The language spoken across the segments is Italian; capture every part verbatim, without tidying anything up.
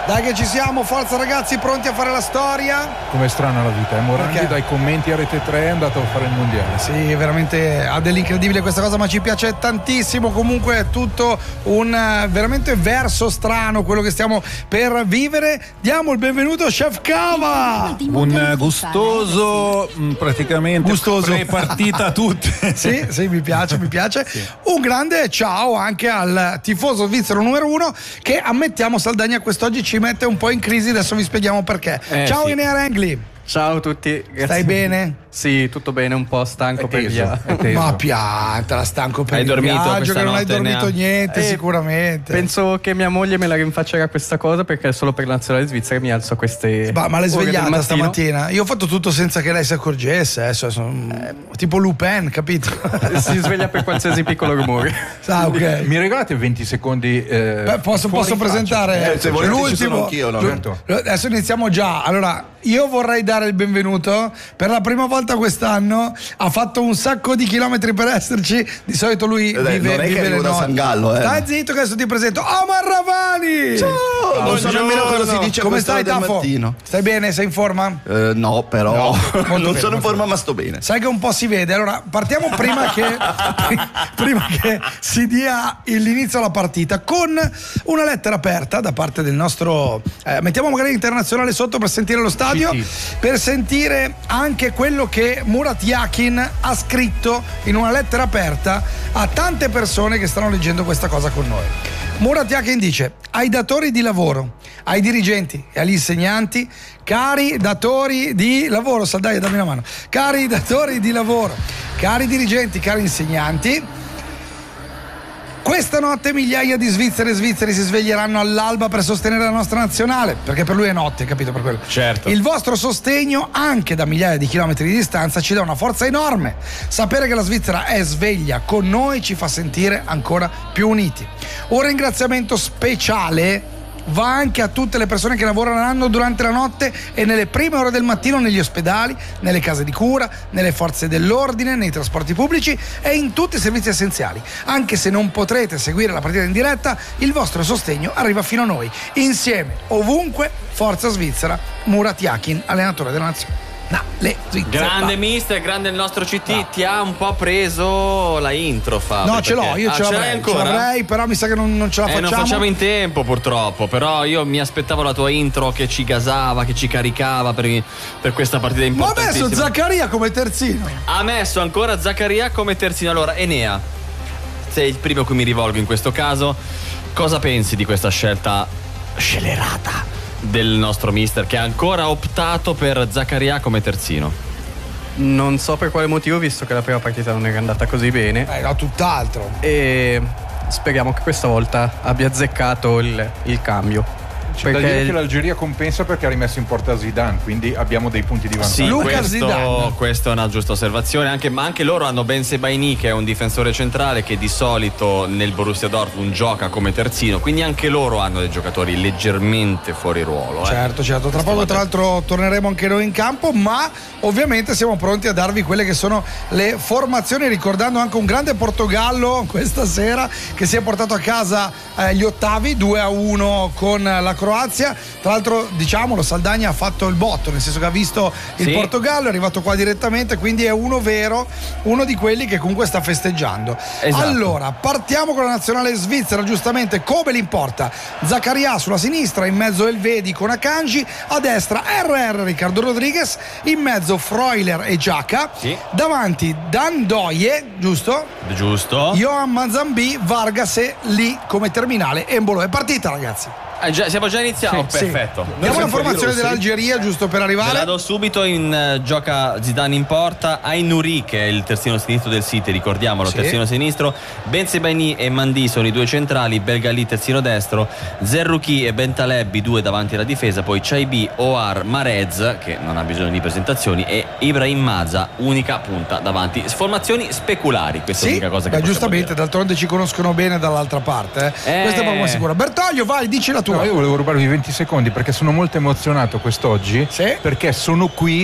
Dai che ci siamo, forza ragazzi, pronti a fare la storia? Com'è strana la vita, eh? Morandi Perché? dai commenti a Rete tre è andato a fare il mondiale. Sì, veramente ha dell'incredibile questa cosa, ma ci piace tantissimo. Comunque è tutto un uh, veramente verso strano quello che stiamo per vivere. Diamo il benvenuto a Chef Cava. Un gustoso, praticamente gustoso pre-partita tutte. Sì, sì, mi piace, mi piace. Sì. Un grande ciao anche al tifoso svizzero numero uno che, ammettiamo, Saldagna quest'oggi ci mette un po' in crisi, adesso vi spieghiamo perché. Eh, ciao sì. Enea Rengli. Ciao a tutti. Grazie. Stai bene? Sì, tutto bene, un po' stanco per via. Ma pianta, stanco per hai il dormito viaggio, che non hai notte, dormito niente, eh, sicuramente. Penso che mia moglie me la rinfaccerà questa cosa, perché solo per la nazionale svizzera mi alzo a queste Ma, ma l'hai ore del svegliata mattino. stamattina? Io ho fatto tutto senza che lei si accorgesse, eh, sono, eh, tipo Lupin, capito? Si sveglia per qualsiasi piccolo rumore. Ah, ok. Mi regalate venti secondi? Eh, Beh, posso, posso presentare eh, se volete ci sono anch'io, no? Adesso iniziamo già. Allora, io vorrei dare il benvenuto. Per la prima volta quest'anno ha fatto un sacco di chilometri per esserci. Di solito lui eh, vive, non è vive che le arrivo da notti. San Gallo, eh. Stai zitto che adesso ti presento Omar Ravani. Ciao, non so nemmeno cosa si dice. Come stai, del Tafo? Mattino. Stai bene? Sei in forma? Eh, no, però No, non bene, sono in forma, ma sto bene. Sai che un po' si vede. Allora, partiamo prima che prima che si dia l'inizio alla partita con una lettera aperta da parte del nostro eh, mettiamo magari internazionale sotto per sentire lo stadio, C T. per sentire anche quello che Murat Yakin ha scritto in una lettera aperta a tante persone che stanno leggendo questa cosa con noi. Murat Yakin dice: ai datori di lavoro, ai dirigenti e agli insegnanti, cari datori di lavoro, Saldaia dammi una mano, cari datori di lavoro, cari dirigenti, cari insegnanti, questa notte migliaia di svizzere e svizzeri si sveglieranno all'alba per sostenere la nostra nazionale, perché per lui è notte, capito, per quello. Certo. Il vostro sostegno, anche da migliaia di chilometri di distanza, ci dà una forza enorme. Sapere che la Svizzera è sveglia con noi ci fa sentire ancora più uniti. Un ringraziamento speciale va anche a tutte le persone che lavoreranno durante la notte e nelle prime ore del mattino negli ospedali, nelle case di cura, nelle forze dell'ordine, nei trasporti pubblici e in tutti i servizi essenziali. Anche se non potrete seguire la partita in diretta, il vostro sostegno arriva fino a noi. Insieme, ovunque, Forza Svizzera, Murat Yakin, allenatore della nazione. No, le Svizzera. Grande mister, grande il nostro C T, no. Ti ha un po' preso la intro, Fabio. No, ce l'ho, io ah, ce, l'avrei, ancora? ce l'avrei, però mi sa che non, non ce la eh, facciamo. Non facciamo in tempo purtroppo, però io mi aspettavo la tua intro che ci gasava, che ci caricava per, per questa partita importantissima. Ma ha messo Zaccaria come terzino. Ha messo ancora Zaccaria come terzino. Allora, Enea, sei il primo a cui mi rivolgo in questo caso. Cosa pensi di questa scelta scellerata del nostro mister, che ha ancora optato per Zaccaria come terzino? Non so per quale motivo, visto che la prima partita non era andata così bene. Eh, no, tutt'altro. E speriamo che questa volta abbia azzeccato il, il cambio. C'è da dire che l'Algeria compensa perché ha rimesso in porta Zidane, quindi abbiamo dei punti di vantaggio. Sì, Luca questo, Zidane. questa è una giusta osservazione, anche, ma anche loro hanno Ben Sebaini, che è un difensore centrale che di solito nel Borussia Dortmund gioca come terzino, quindi anche loro hanno dei giocatori leggermente fuori ruolo. Eh. Certo, certo, tra poco tra l'altro torneremo anche noi in campo, ma ovviamente siamo pronti a darvi quelle che sono le formazioni, ricordando anche un grande Portogallo questa sera che si è portato a casa eh, gli ottavi due a uno con la Croazia. Tra l'altro, diciamolo, Saldagna ha fatto il botto, nel senso che ha visto il sì. Portogallo, è arrivato qua direttamente, quindi è uno vero, uno di quelli che comunque sta festeggiando. Esatto. Allora, partiamo con la nazionale svizzera, giustamente come l'importa. Zaccaria sulla sinistra, in mezzo Elvedi con Akanji, a destra R R Riccardo Rodriguez, in mezzo Freuler e Giaca, sì. davanti Dan Doie, giusto? Giusto. Johan Manzambi, Vargas e lì come terminale Embolo. È partita, ragazzi. Eh, già, siamo già iniziati. Sì, perfetto. Sì. Diamo la formazione dell'Algeria giusto per arrivare. Ve la do subito. In uh, gioca Zidane in porta, Ainouri che è il terzino sinistro del City, ricordiamolo, sì. terzino sinistro, Ben Sebaini e Mandi sono i due centrali, Belgali terzino destro, Zerruki e Bentaleb due davanti alla difesa, poi Chaibi, Oar, Marez che non ha bisogno di presentazioni e Ibrahim Maza unica punta davanti. Formazioni speculari, questa sì, è l'unica cosa che beh, giustamente dire. D'altronde ci conoscono bene dall'altra parte, eh. Eh. Questa è poco sicura. Bertoglio, vai, dici la tua. No, io volevo rubarvi venti secondi perché sono molto emozionato quest'oggi, sì. perché sono qui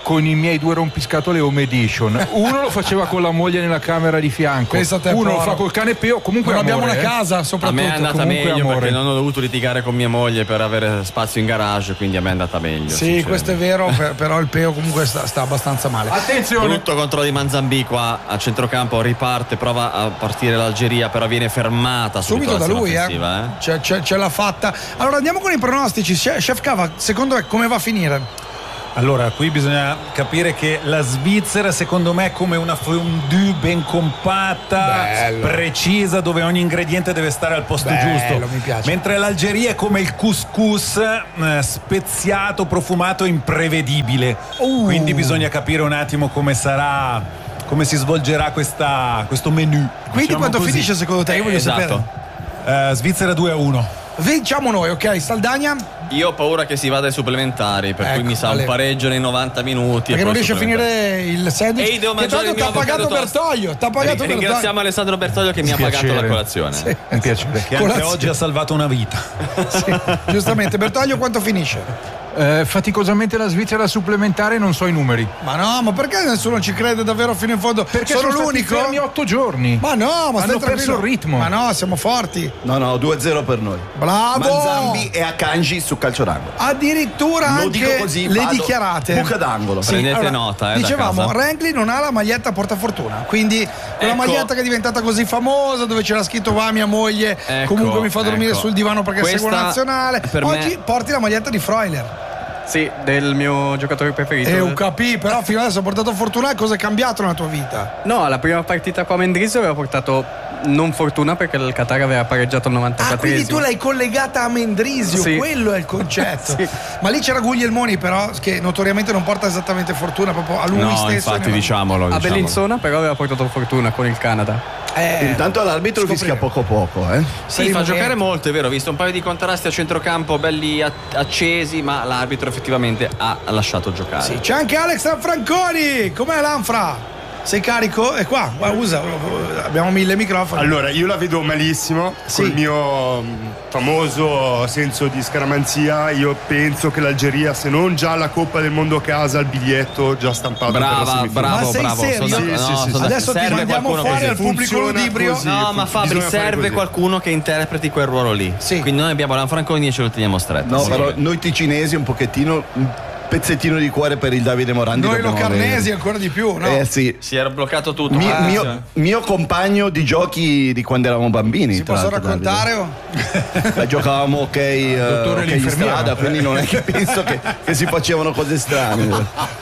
con i miei due rompiscatole home edition. Uno lo faceva con la moglie nella camera di fianco, te, uno lo Paolo. fa col cane Peo. Comunque non amore, abbiamo una eh. casa, A soprattutto. me è andata comunque meglio amore. perché non ho dovuto litigare con mia moglie per avere spazio in garage, quindi a me è andata meglio. Sì, questo è vero, per- però il Peo comunque sta, sta abbastanza male. Attenzione, Brutto controllo di Manzambì qua a centrocampo, riparte, prova a partire l'Algeria, però viene fermata Subito da lui, eh. offensiva, eh. Ce, ce- ce l'ha fatta. Allora andiamo con i pronostici. Chef Chef Cava, secondo me come va a finire? Allora, qui bisogna capire che la Svizzera, secondo me, è come una fondue ben compatta, Bello. precisa, dove ogni ingrediente deve stare al posto Bello, giusto. mi piace. Mentre l'Algeria è come il couscous, eh, speziato, profumato, imprevedibile. Uh. Quindi bisogna capire un attimo come sarà, come si svolgerà questa, questo menù. Quindi diciamo quanto così. finisce secondo te? Io voglio Esatto. sapere. Eh, Svizzera due a uno. Vinciamo noi, ok? Saldagna? Io ho paura che si vada ai supplementari, per Ecco, cui mi sa vale. un pareggio nei novanta minuti. Perché e non poi riesce a supplementari. finire il sandwich. E io devo che mangiare tanto il mio t'ha pagato avocado toast. Bertoglio. T'ha pagato Ri- Ringraziamo Bertoglio. Alessandro Bertoglio che mi ha pagato Piacere. la colazione. Sì. un piacere. Che anche Colazione. oggi ha salvato una vita. Sì, giustamente. Bertoglio quanto finisce? Eh, faticosamente la Svizzera supplementare, non so i numeri. Ma no, ma perché nessuno ci crede davvero fino in fondo? Perché sono, sono l'unico? stati fermi otto giorni. Ma no, ma stai Hanno perso tranquillo. il ritmo. Ma no, siamo forti. No, no, due a zero per noi. Bravo! Manzambi e Akanji su calcio d'angolo. Addirittura Lo anche dico così, le vado. dichiarate. Buca d'angolo. Prendete nota, eh, da Dicevamo, casa. Rangli non ha la maglietta portafortuna, quindi quella Ecco. maglietta che è diventata così famosa, dove c'era scritto va mia moglie, Ecco, comunque mi fa dormire ecco. sul divano perché Questa, seguo la nazionale. per Oggi me- porti la maglietta di Freuler. Sì, del mio giocatore preferito. E U K P, però fino adesso ha portato fortuna. Cosa è cambiato nella tua vita? No, alla prima partita qua a Mendrisio aveva portato non fortuna perché il Qatar aveva pareggiato al Ah, novantaquattresimo. quindi tu l'hai collegata a Mendrisio, Sì. quello è il concetto. Sì. Ma lì c'era Guglielmoni, però, che notoriamente non porta esattamente fortuna, proprio a lui No, stesso. infatti ne va- diciamolo, A diciamolo. Bellinzona però aveva portato fortuna con il Canada. Eh, Intanto l'arbitro scoprire. fischia poco poco, eh. Sì, Per fa il giocare momento. molto, è vero, ho visto un paio di contrasti a centrocampo belli a- accesi, ma l'arbitro effettivamente ha lasciato giocare. Sì, c'è anche Alex Lanfranconi. Com'è l'Anfra? Sei carico? È qua, guarda, usa, abbiamo mille microfoni. Allora, io la vedo malissimo, Sì. col mio mm, famoso senso di scaramanzia. Io penso che l'Algeria, se non già la Coppa del Mondo a casa, il biglietto già stampato per la Brava, semifinale. bravo, Ma sei bravo. serio? Sono Sì, d'accordo. sì, No, sì, sono sì. Adesso ti serve mandiamo qualcuno fuori così. al pubblico Funziona ludibrio. così. No, ma Fabri, bisogna fare serve così. qualcuno che interpreti quel ruolo lì. Sì. Quindi noi abbiamo Lanfranconi e ce lo teniamo stretto. No, Sì. però noi ticinesi un pochettino, un pezzettino di cuore per il Davide Morandi. Noi dobbiamo locarnesi avere. ancora di più, no? Eh sì. Si era bloccato tutto. Mi- Ah, mio, mio compagno di giochi di quando eravamo bambini. Si tra posso l'altro, raccontare? o? Davide. Eh, Giocavamo ok, eh, dottore ok in l'infermiera. strada, quindi non è che penso che, che si facevano cose strane.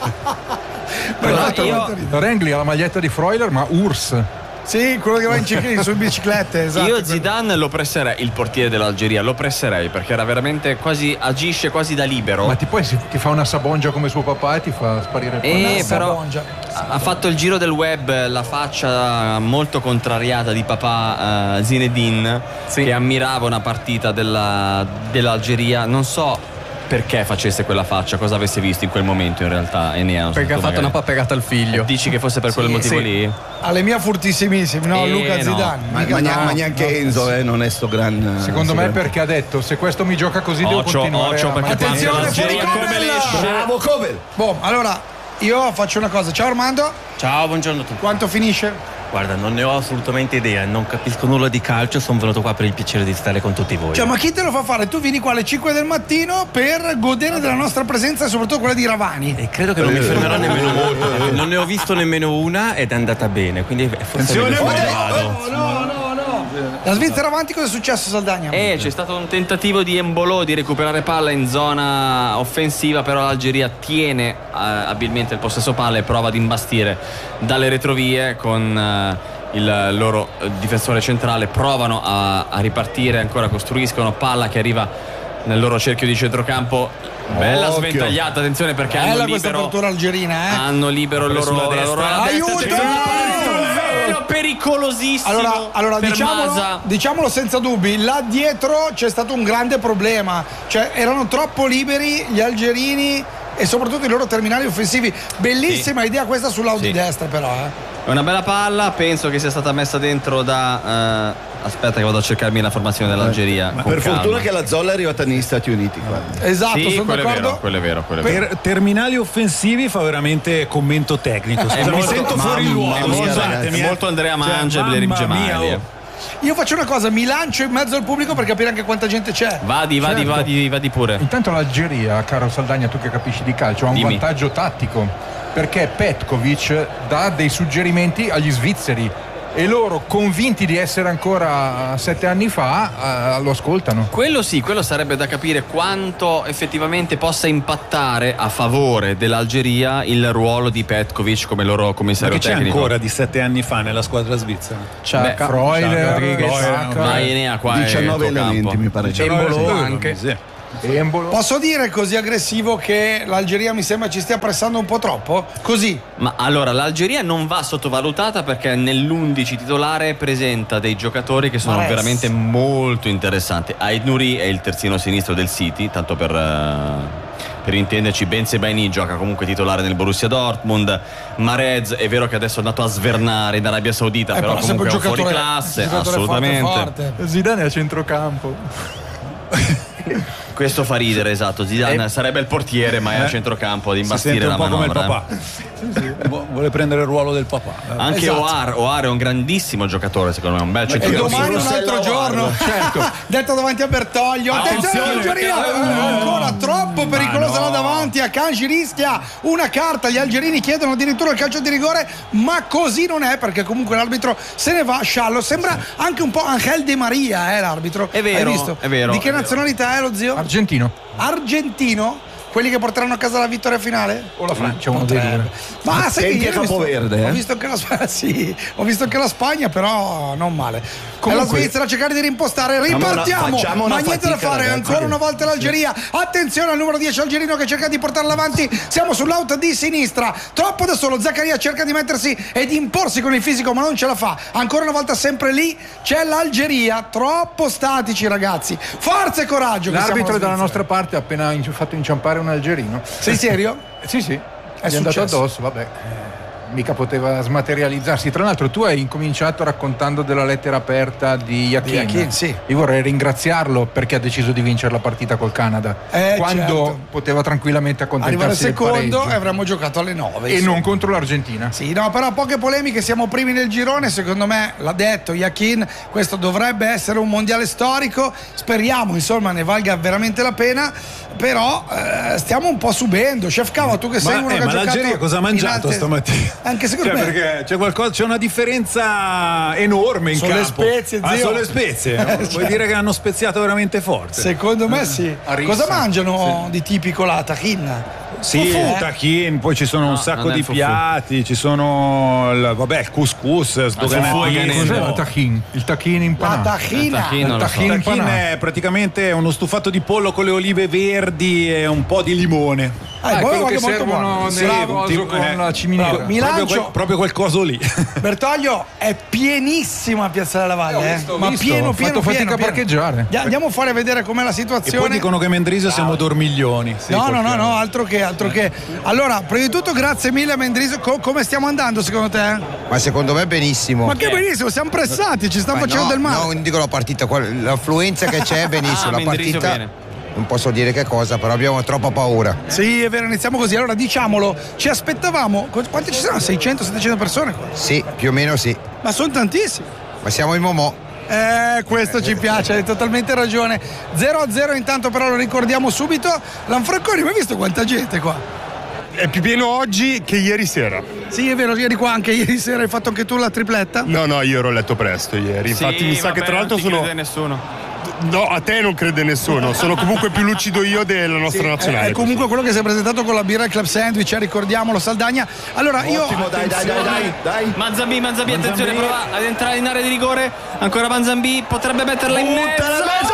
Tra l'altro, io- Rangli ha la maglietta di Freuler, ma U R S. Sì, quello che va in ciclista su biciclette, esatto. Io Zidane lo presserei, il portiere dell'Algeria, lo presserei perché era veramente quasi, agisce quasi da libero. Ma ti, poi si- ti fa una sabongia come suo papà e ti fa sparire il Eh, Una però sabongia. ha ha fatto il giro del web la faccia molto contrariata di papà eh, Zinedine, Sì. che ammirava una partita della- dell'Algeria. Non so perché facesse quella faccia, cosa avesse visto in quel momento in realtà. Enea, Perché ha tu fatto magari- una paperata al figlio. Dici che fosse per quel Sì, motivo sì. lì? Alle mie furtissimissimi, no? Eh, Luca no. Zidane. Ma, Mica ma no. neanche, ma neanche No. Enzo eh, non è sto gran. Secondo me sicuramente. perché ha detto se questo mi gioca così devo Occhio, continuare occhio, a perché mangiare. Attenzione, quando l'Algeria fuori come Cobel! l'esce. Bravo Cover! Boh, allora io faccio una cosa. Ciao Armando, Ciao, buongiorno a tutti. quanto finisce? Guarda, non ne ho assolutamente idea, non capisco nulla di calcio, sono venuto qua per il piacere di stare con tutti voi. Cioè, ma chi te lo fa fare? Tu vieni qua alle cinque del mattino per godere della nostra presenza e soprattutto quella di Ravani. E credo che non mi fermerò nemmeno molto. perché Non ne ho visto nemmeno una ed è andata bene, quindi forse me ne vado. no, no, no. La Svizzera avanti, cosa è successo, Saldagna? Eh, c'è stato un tentativo di Embolo di recuperare palla in zona offensiva, però l'Algeria tiene eh, abilmente il possesso palla e prova ad imbastire dalle retrovie con eh, il loro eh, difensore centrale. Provano a, a ripartire, ancora costruiscono palla che arriva nel loro cerchio di centrocampo. Bella Occhio. sventagliata, attenzione perché hanno Bella questa libero, apertura algerina, eh? hanno libero il loro, sulla la loro destra. ala destra. Aiuto! C'è un vero pericolosissimo Allora, allora per diciamolo, Masa. diciamolo senza dubbi, là dietro c'è stato un grande problema, cioè erano troppo liberi gli algerini e soprattutto i loro terminali offensivi. Bellissima idea questa sull'auto Sì. di destra, però, eh. È una bella palla, penso che sia stata messa dentro da eh, Aspetta che vado a cercarmi la formazione dell'Algeria. Ma con per calma. fortuna che la Zolla è arrivata negli Stati Uniti. Esatto, Sì, sono quello è d'accordo. vero, quello è vero, quello è vero. Per terminali offensivi fa veramente commento tecnico. Scusa, È mi molto- sento fuori mamma luogo. È molto, scusatemi, è eh. molto Andrea Cioè, Mangel e mamma Gemali. mia, oh. Io faccio una cosa, mi lancio in mezzo al pubblico per capire anche quanta gente c'è. Vadi, vadi, Certo. vadi, vadi pure. Intanto l'Algeria, caro Saldagna, tu che capisci di calcio, ha un Dimmi. vantaggio tattico, perché Petkovic dà dei suggerimenti agli svizzeri e loro, convinti di essere ancora sette anni fa, eh, lo ascoltano. Quello sì, quello sarebbe da capire quanto effettivamente possa impattare a favore dell'Algeria il ruolo di Petkovic come loro Ma commissario che c'è tecnico. ancora di sette anni fa nella squadra svizzera? Ciacca, Freuler, Rodriguez, Saka, Vai, Enea, qua è il diciannove tuo elementi campo. mi pare. Embolo anche. Sì. Embolo. Posso dire così aggressivo che l'Algeria mi sembra ci stia pressando un po' troppo? Così. Ma allora l'Algeria non va sottovalutata perché nell'undici titolare presenta dei giocatori che sono Mahrez. veramente molto interessanti. Ait Nouri è il terzino sinistro del City, tanto per, eh, per intenderci. Bensebaini gioca comunque titolare nel Borussia Dortmund. Mahrez è vero che adesso è andato a svernare in Arabia Saudita, Eh, però, però sempre comunque è un un fuori giocatore- classe, un giocatore assolutamente. forte, forte. Zidane è a centrocampo. Questo fa ridere, esatto. Zidane Eh. sarebbe il portiere, ma è a centrocampo ad Si imbastire sente la un po' come il manovra. papà. Vu- Vuole prendere il ruolo del papà. Anche Esatto. Oar, Oar è un grandissimo giocatore, secondo me, un bel E centrocampista. domani un altro Rossella giorno, certo. Detto davanti a Bertoglio. Attenzione, l'Algeria! Ancora troppo pericolosa là davanti. A Kanji rischia una carta. Gli algerini chiedono addirittura il calcio di rigore, ma così non è, perché comunque l'arbitro se ne va sciallo. Sembra anche un po' Angel De Maria, eh, l'arbitro. È vero, Hai visto? è vero, Di che è vero. nazionalità è lo zio? Argentino Argentino? Quelli che porteranno a casa la vittoria finale? o la Francia, uno dei due. Ma sai che Attenti a ieri ho visto- Capoverde, eh. ho visto che la Spagna, sì, ho visto che la Spagna, però non male. Con la Comunque- Svizzera a cercare di rimpostare, ripartiamo, facciamo una ma niente da fatica, fare, ragazzi. ancora una volta l'Algeria. Attenzione al numero dieci algerino che cerca di portarla avanti. Siamo sull'out di sinistra, troppo da solo. Zaccaria cerca di mettersi e di imporsi con il fisico, ma non ce la fa. Ancora una volta sempre lì c'è l'Algeria, troppo statici ragazzi. Forza e coraggio. che siamo L'arbitro la dalla Svizzera. nostra parte ha appena inci- fatto inciampare un algerino. Sei serio? Sì, sì, È gli è andato successo. addosso, vabbè. eh, Mica poteva smaterializzarsi. Tra l'altro tu hai incominciato raccontando della lettera aperta di Yakin. Di Yakin, sì. Io vorrei ringraziarlo perché ha deciso di vincere la partita col Canada, Eh, quando certo. poteva tranquillamente Arriva il accontentarsi del secondo pareggio. e avremmo giocato alle nove. E insomma. non contro l'Argentina. Sì, no, però poche polemiche, siamo primi nel girone, secondo me l'ha detto Yakin, questo dovrebbe essere un mondiale storico, speriamo insomma ne valga veramente la pena, però eh, stiamo un po' subendo. Chef Cava, tu che sei Ma, uno eh, che ha ma giocato l'Algeria cosa ha in mangiato alte- stamattina? Anche secondo Cioè, me. perché c'è qualcosa, c'è una differenza enorme in Sono le campo. spezie, Ah, zio. sono le spezie. Eh, Vuoi certo. dire che hanno speziato veramente forte? Secondo me sì. A rissa. Cosa mangiano di tipico là? Tahin? Sì, Fufu, il eh? tachin, poi ci sono No, un sacco non è di il fufu. piatti, ci sono il, vabbè, il couscous, fufu è sdoganatissimo. ganese. Cos'è la tahin? Il tahin La impanato. tahina. Il tahina, non lo so. Tahina Il tachin impanato. è praticamente uno stufato di pollo con le olive verdi e un po' di limone. Ah, Ah, è poi quello va che molto servono buono. nel Bravo. vaso tipo, con eh, la ciminiera. bravo. Mi Proprio, lancio. quel, proprio quel coso lì. Bertoglio è pienissimo a Piazza della Valle, Eh, ho eh? visto, ho ma visto. pieno, Ho pieno, fatto fatica pieno, a pieno. parcheggiare. Andia- Andiamo fuori a vedere com'è la E situazione. poi dicono che a Mendrisio siamo dormiglioni. Sì, No, no, no, perché- no, altro che, altro che. Allora, prima di tutto, grazie mille a Mendrisio. Co- come stiamo andando secondo te? Ma secondo me benissimo. Ma che benissimo, siamo pressati, ci stanno Ma facendo no, del male. non dico la partita, qual- l'affluenza che c'è benissimo, Ah, la Mendrisio partita bene. non posso dire che cosa, però abbiamo troppa paura. Sì, è vero, iniziamo così. Allora, diciamolo, ci aspettavamo. qu- Quante ci saranno? seicento settecento persone qua? Sì, più o meno sì, Ma sono tantissimi. ma siamo in Momò. Eh, questo ci piace, hai totalmente ragione. zero a zero intanto però lo ricordiamo subito. Lanfranconi, ma hai visto quanta gente qua? È più pieno oggi che ieri sera. Sì, è vero, ieri qua anche ieri sera hai fatto anche tu la tripletta? No, no, io ero a letto presto ieri. Infatti Sì, mi sa vabbè, che tra l'altro non ti sono. crede nessuno. No, a te non crede nessuno. Sono comunque più lucido io della nostra Sì, nazionale. è comunque quello che si è presentato con la birra e club sandwich, eh, ricordiamolo Saldagna. Allora io Ottimo, dai, dai, dai, dai, dai. Manzambi, Manzambi, attenzione, prova ad entrare in area di rigore. Ancora Manzambi, potrebbe metterla in mezzo. Buttala mezzo,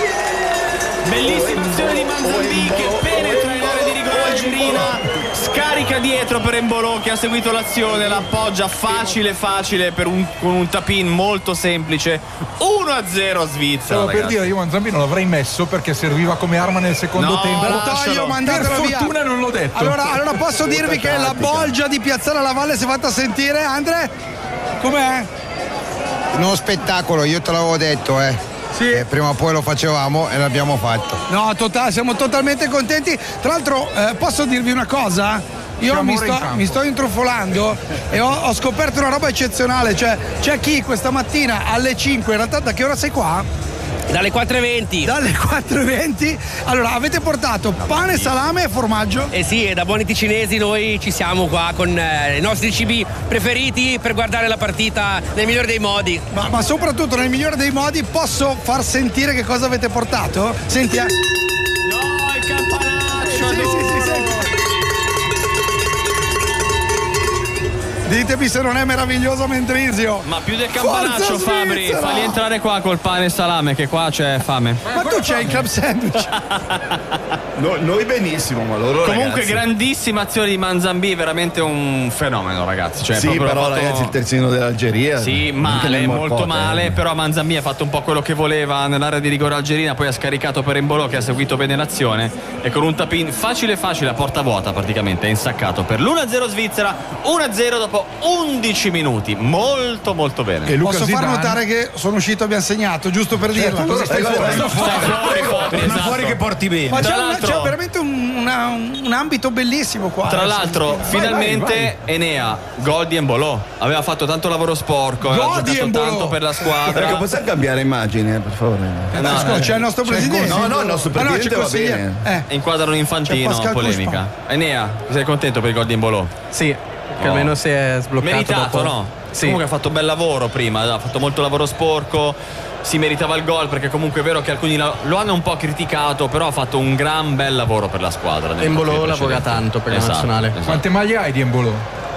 Bellissima azione di Manzambi che penetra in area di rigore algerina, scarica scarica dietro per Embolo che ha seguito l'azione, l'appoggia facile facile per un, con un tap-in molto semplice. uno a zero Svizzera. Stavo per ragazzi. dire, io Manzambì non l'avrei messo perché serviva come arma nel secondo No, tempo. Toglio, Per mandatelo via. fortuna non l'ho detto. Allora, allora posso dirvi che la bolgia di Piazzale alla Valle si è fatta sentire, Andre? Com'è? Uno spettacolo, io te l'avevo detto, eh. Sì. Che prima o poi lo facevamo e l'abbiamo fatto. No, totale, siamo totalmente contenti. Tra l'altro, eh, posso dirvi una cosa? Io C'è mi amore in sto, campo. mi sto intrufolando e ho, ho scoperto una roba eccezionale. Cioè, c'è chi questa mattina alle cinque, in realtà da che ora sei qua? Dalle quattro e venti. Dalle quattro e venti. Allora, avete portato pane, salame e formaggio? Eh sì, e da buoni ticinesi noi ci siamo qua con eh, i nostri cibi preferiti per guardare la partita nel migliore dei modi. Ma, ma soprattutto nel migliore dei modi posso far sentire che cosa avete portato? Senti, eh. No, il campanaccio. Sì, sì, sì, senti. Ditemi se non è meraviglioso Mendrisio. Ma più del campanaccio, Forza Fabri, Svizzera! fagli entrare qua col pane e salame, che qua c'è fame. Ma tu c'hai il club sandwich? No- noi benissimo, ma loro Comunque, ragazzi. grandissima azione di Manzambì, veramente un fenomeno, ragazzi. Cioè, Sì, proprio però l'ha fatto- ragazzi il terzino dell'Algeria. Sì, anche male, nel molto morpote, male, eh. però Manzambì ha fatto un po' quello che voleva nell'area di rigore algerina, poi ha scaricato per Embolo che ha seguito bene l'azione e con un tap-in facile facile a porta vuota praticamente è insaccato per l'uno a zero Svizzera, uno a zero dopo undici minuti, molto molto bene. E Luca Posso far Zidane? notare che sono uscito e abbiamo segnato, giusto per dirla. Allora stai Ecco, fuori. ecco. Stai fuori, Fabri, Torna esatto. fuori che porti bene. Ma c'è, Tra una- l'altro- c'è veramente un, una- un ambito bellissimo qua. Tra adesso. l'altro, Vai, finalmente vai, Enea, gol di Embolo. Aveva fatto tanto lavoro sporco, aveva Gol di giocato Embolo. tanto per la squadra. Ecco, possiamo cambiare immagine, per favore? vai. No, Scusa, c'è il nostro presidente. No, no, il nostro Ah, no, presidente c'è va consigliere. bene. Eh. Inquadrano un C'è infantino, Pascal polemica. Enea, sei contento per il gol di Embolo? Sì, che Oh. almeno si è sbloccato. Meritato, dopo. no? Sì. Comunque ha fatto bel lavoro prima, ha fatto molto lavoro sporco, si meritava il gol perché comunque è vero che alcuni la- lo hanno un po' criticato, però ha fatto un gran bel lavoro per la squadra. nelle Embolo partite lavora precedenti. tanto per la Esatto, nazionale. esatto. Quante maglie hai di Embolo?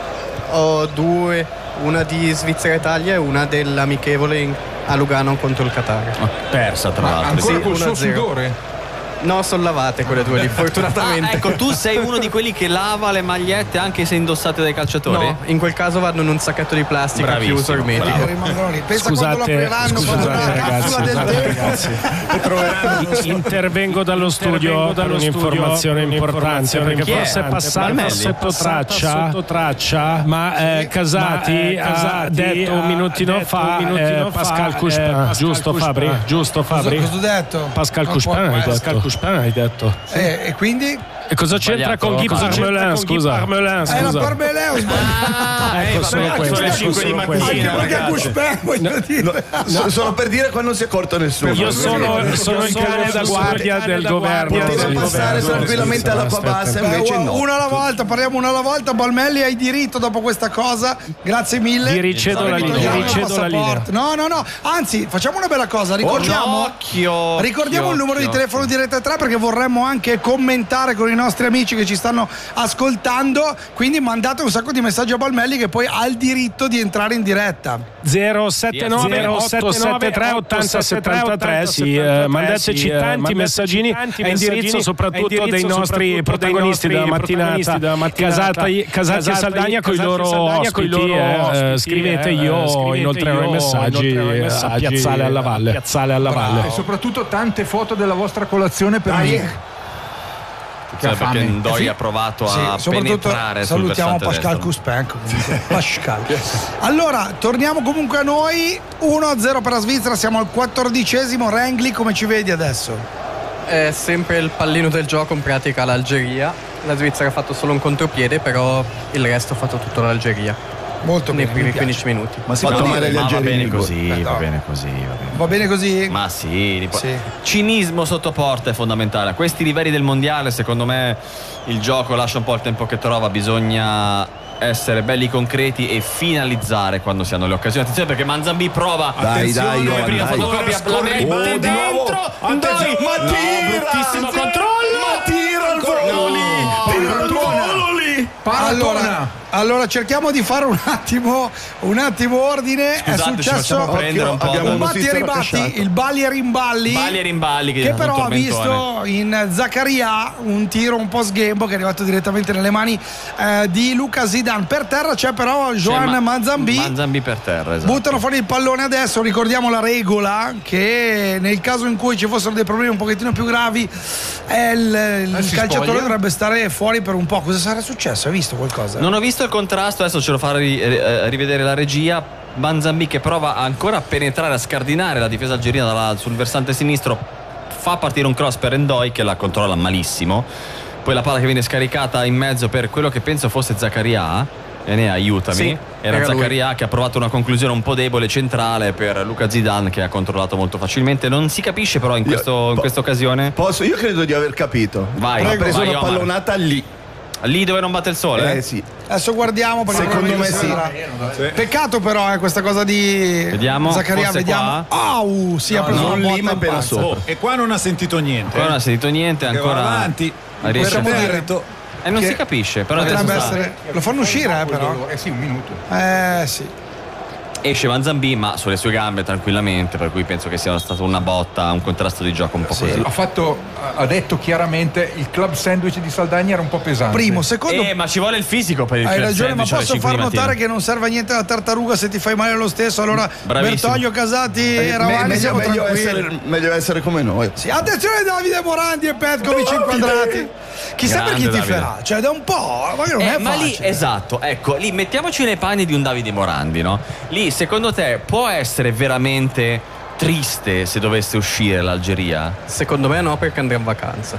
Ho due, una di Svizzera-Italia e una dell'amichevole in- a Lugano contro il Qatar. Persa tra Ma l'altro. ancora Sì, col suo uno a zero. sudore? No, sono lavate quelle due lì, fortunatamente. Ah, ecco, tu sei uno di quelli che lava le magliette anche se indossate dai calciatori? No, in quel caso vanno in un sacchetto di plastica Bravissimo, chiuso ermetico. bravo. Rimangono lì. Pensa Scusate, quando lo apriranno, quando scusate, la ragazzi, capsula del scusate, tempo. ragazzi. Intervengo dallo studio per un'informazione importante perché Chi è? forse è passata Balmelli? sotto traccia, sotto traccia ma eh, Casati, Ma, eh, ha Casati detto un ha minutino detto fa, un minutino eh, fa, Pascal eh, Couchepin, Pascal giusto Couchepin. Fabri? Giusto Fabri? Cosa, cosa ho detto? Pascal Non può Couchepin hai essere. detto. Pascal Couchepin hai detto. Eh, e quindi? E cosa c'entra Sbagliato. con Guy Cosa c'entra Parmelin, con Guy scusa? Parmelin, Eh, la scusa. Parmelin ho sbagliato. Ah, Ecco, eh, solo vabbè, questo, sono le ecco, cinque di solo mattina, questo. Anche perché ragazzi. Couchepin, voglio dire. So- solo per dire qua non si è accorto nessuno. Io sono, sono il cane da guardia del governo. Poteva del passare governo. tranquillamente all'acqua bassa, invece Beh, no. Una alla volta, parliamo una alla volta. Balmelli, hai diritto dopo questa cosa. Grazie mille. Vi ricedo la linea, Togliamo vi il ricedo la linea. passaporto. No, no, no. Anzi, facciamo una bella cosa. Ricordiamo, occhio, ricordiamo occhio, il numero occhio. di telefono di Rete tre perché vorremmo anche commentare con i nostri amici che ci stanno ascoltando. Quindi mandate un sacco di messaggi a Balmelli che poi ha il diritto di entrare in diretta. zero sette nove otto sette tre otto zero sette tre sì, eh, mandateci tanti messaggini a indirizzo soprattutto dei nostri protagonisti della mattinata, Casati, Casati e Saldagna con i loro ospiti, eh, scrivete io inoltrerò i messaggi a Piazzale alla Valle, Piazzale alla Valle. E soprattutto tante foto della vostra colazione per Dai. Nick. Cioè, perché fame. Ndoi Eh sì. ha provato Sì, a soprattutto penetrare sul salutiamo versante Pascal destro. Couchepin comunque. Pascal. Allora, torniamo comunque a noi. uno a zero per la Svizzera, siamo al quattordicesimo. Rengli, come ci vedi adesso? È sempre il pallino del gioco in pratica l'Algeria. La Svizzera ha fatto solo un contropiede, però il resto ha fatto tutto l'Algeria. Molto nei bene, primi mi piace. quindici minuti. Ma si Ma può no, dire gli ma va algerini bene in gol? così, Beh, va no. bene così, va bene. Va bene così? Ma sì, ripo- Sì. cinismo sotto porta è fondamentale. A questi livelli del mondiale, secondo me, il gioco lascia un po' il tempo che trova. Bisogna essere belli concreti e finalizzare quando si hanno le occasioni. Attenzione perché Manzambì prova. Dai, dai, come Johan, prima dai. fotocopia, la mette Oh, di dentro. nuovo. Attenzione, Ndoi. ma No, tira! bruttissimo controllo. Ma tira il volo lì! Tira il volo lì! Allora, allora cerchiamo di fare un attimo un attimo ordine. Scusate, è ci successo facciamo prendere un po'. abbiamo un batti e Svizzera ribatti, casciata. il balli e rimballi, Balli e rimballi che, che però ha tormentone. visto in Zaccaria un tiro un po' sghembo che è arrivato direttamente nelle mani eh, di Luca Zidane. Per terra c'è però Joan C'è Ma- Manzambi. Manzambi per terra, esatto. Buttano fuori il pallone adesso, ricordiamo la regola che nel caso in cui ci fossero dei problemi un pochettino più gravi è il, il si calciatore spoglia. dovrebbe stare fuori per un po'. Cosa sarà successo? Hai visto qualcosa? Non ho visto il contrasto, adesso ce lo fa ri- eh, rivedere la regia. Manzambi che prova ancora a penetrare, a scardinare la difesa algerina dalla- sul versante sinistro, fa partire un cross per Endoi che la controlla malissimo, poi la palla che viene scaricata in mezzo per quello che penso fosse Zaccaria. E ne aiutami. Sì, era era lui. Zaccaria che ha provato una conclusione un po' debole centrale per Luca Zidane che ha controllato molto facilmente. Non si capisce però in, Io- questo, in po- questa occasione. Posso? Io credo di aver capito. Vai, ha preso vai, una Omar. pallonata lì. Lì dove non batte il sole? Eh sì. Adesso guardiamo perché Secondo probabilmente me sì. sarà. Peccato però è questa cosa di Vediamo, Zaccaria, forse vediamo. qua? Au, si ha preso non una lì, ma botta in appena pasta. sopra. Oh, e qua non ha sentito niente. Ancora non ha sentito niente, Che va ancora avanti. riesce a Possiamo fare- dire E non che si capisce, però potrebbe adesso sta- essere. Lo fanno uscire, eh, però. Eh sì, un minuto. Eh sì. esce Manzambi ma sulle sue gambe tranquillamente, per cui penso che sia stata una botta, un contrasto di gioco un po' così. Ha fatto, ha detto chiaramente il club sandwich di Saldagna era un po' pesante. Primo, secondo. Eh, ma ci vuole il fisico per il Hai club ragione, ma sandwich alle posso cinque far di mattina. notare che non serve a niente la tartaruga se ti fai male lo stesso. Allora, Bravissimo. Bertoglio, Casati Eh, e Ravani meglio, siamo meglio tranquilli. essere, meglio essere come noi. Sì, attenzione Davide Morandi e Petkovic inquadrati. Chissà per chi Grande tiferà, Davide. cioè da un po', magari non Eh, è ma lì, facile. esatto, ecco, lì mettiamoci nei panni di un Davide Morandi, no? Lì, secondo te, può essere veramente triste se dovesse uscire l'Algeria? Secondo me no, perché andrà in vacanza.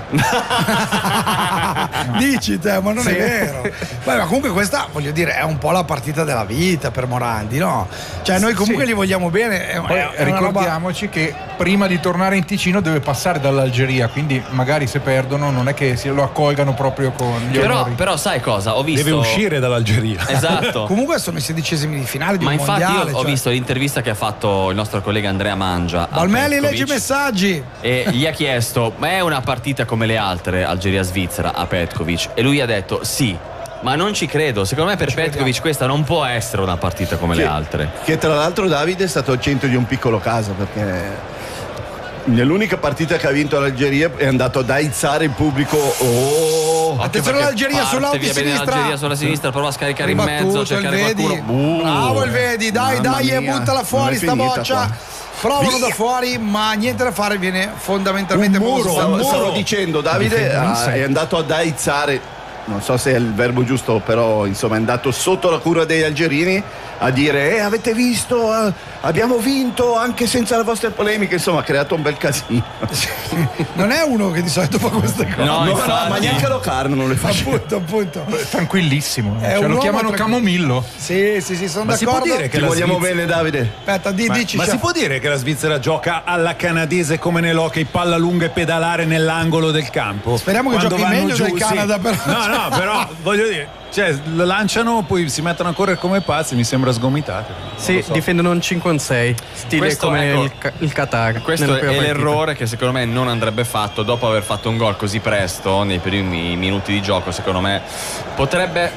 Dici te, ma non Sì. è vero. Beh, ma comunque questa, voglio dire, è un po' la partita della vita per Morandi, no? Cioè noi comunque Sì. li vogliamo bene. È, Poi è una roba. ricordiamoci che prima di tornare in Ticino deve passare dall'Algeria, quindi magari se perdono non è che si lo accolgano proprio con gli Però, onori. però sai cosa? Ho visto... Deve uscire dall'Algeria. Esatto. Comunque sono i sedicesimi di finale di Ma un infatti mondiale. io ho cioè. visto l'intervista che ha fatto il nostro collega Andrea Mangia a Balmelli Petkovic, leggi i messaggi. e gli ha chiesto: ma è una partita come le altre, Algeria-Svizzera, a Petkovic? E lui ha detto sì, ma non ci credo, secondo me per Petkovic questa non può essere una partita come le Che- altre. Che tra l'altro Davide è stato al centro di un piccolo caso, perché nell'unica partita che ha vinto l'Algeria è andato ad aizzare il pubblico. Oh, Attenzione perché all'Algeria parte sull'auto via bene sinistra. l'Algeria sulla sinistra, prova a scaricare in Ribattuto, mezzo, a il cercare Vedi. qualcuno. Uh. Bravo il Vedi, dai, Mamma dai, e mia, buttala fuori non è sta finita boccia. qua. Provano Via. da fuori, ma niente da fare, viene fondamentalmente un muro, mosso. stavo, stavo dicendo, Davide Difendono in ah, sé. è andato ad aizzare, non so se è il verbo giusto, però insomma è andato sotto la cura degli algerini a dire eh, avete visto, eh, abbiamo vinto anche senza le vostre polemiche, insomma ha creato un bel casino. Non è uno che di solito fa queste cose. No, No, infatti. ma neanche Locarno non le fa. Appunto, appunto. Tranquillissimo, È cioè, un lo uomo chiamano tranquillo. Camomillo. Sì, sì, sì, sono Ma si può d'accordo. dire che Ti la vogliamo Svizzera- bene Davide? Aspetta, di, Ma, dici. ma chef. si può dire che la Svizzera gioca alla canadese come nell'hockey, palla lunga e pedalare nell'angolo del campo? Speriamo che Quando giochi vanno meglio del giù, Canada, sì. però. No, no, però voglio dire, cioè lo lanciano, poi si mettono a correre come pazzi, mi sembra sgomitate. Non Sì, lo so. difendono un cinque sei, stile Questo, come ecco, il, Ca- il Qatar. Questo nella è prima partita. l'errore che secondo me non andrebbe fatto dopo aver fatto un gol così presto nei primi minuti di gioco. Secondo me potrebbe.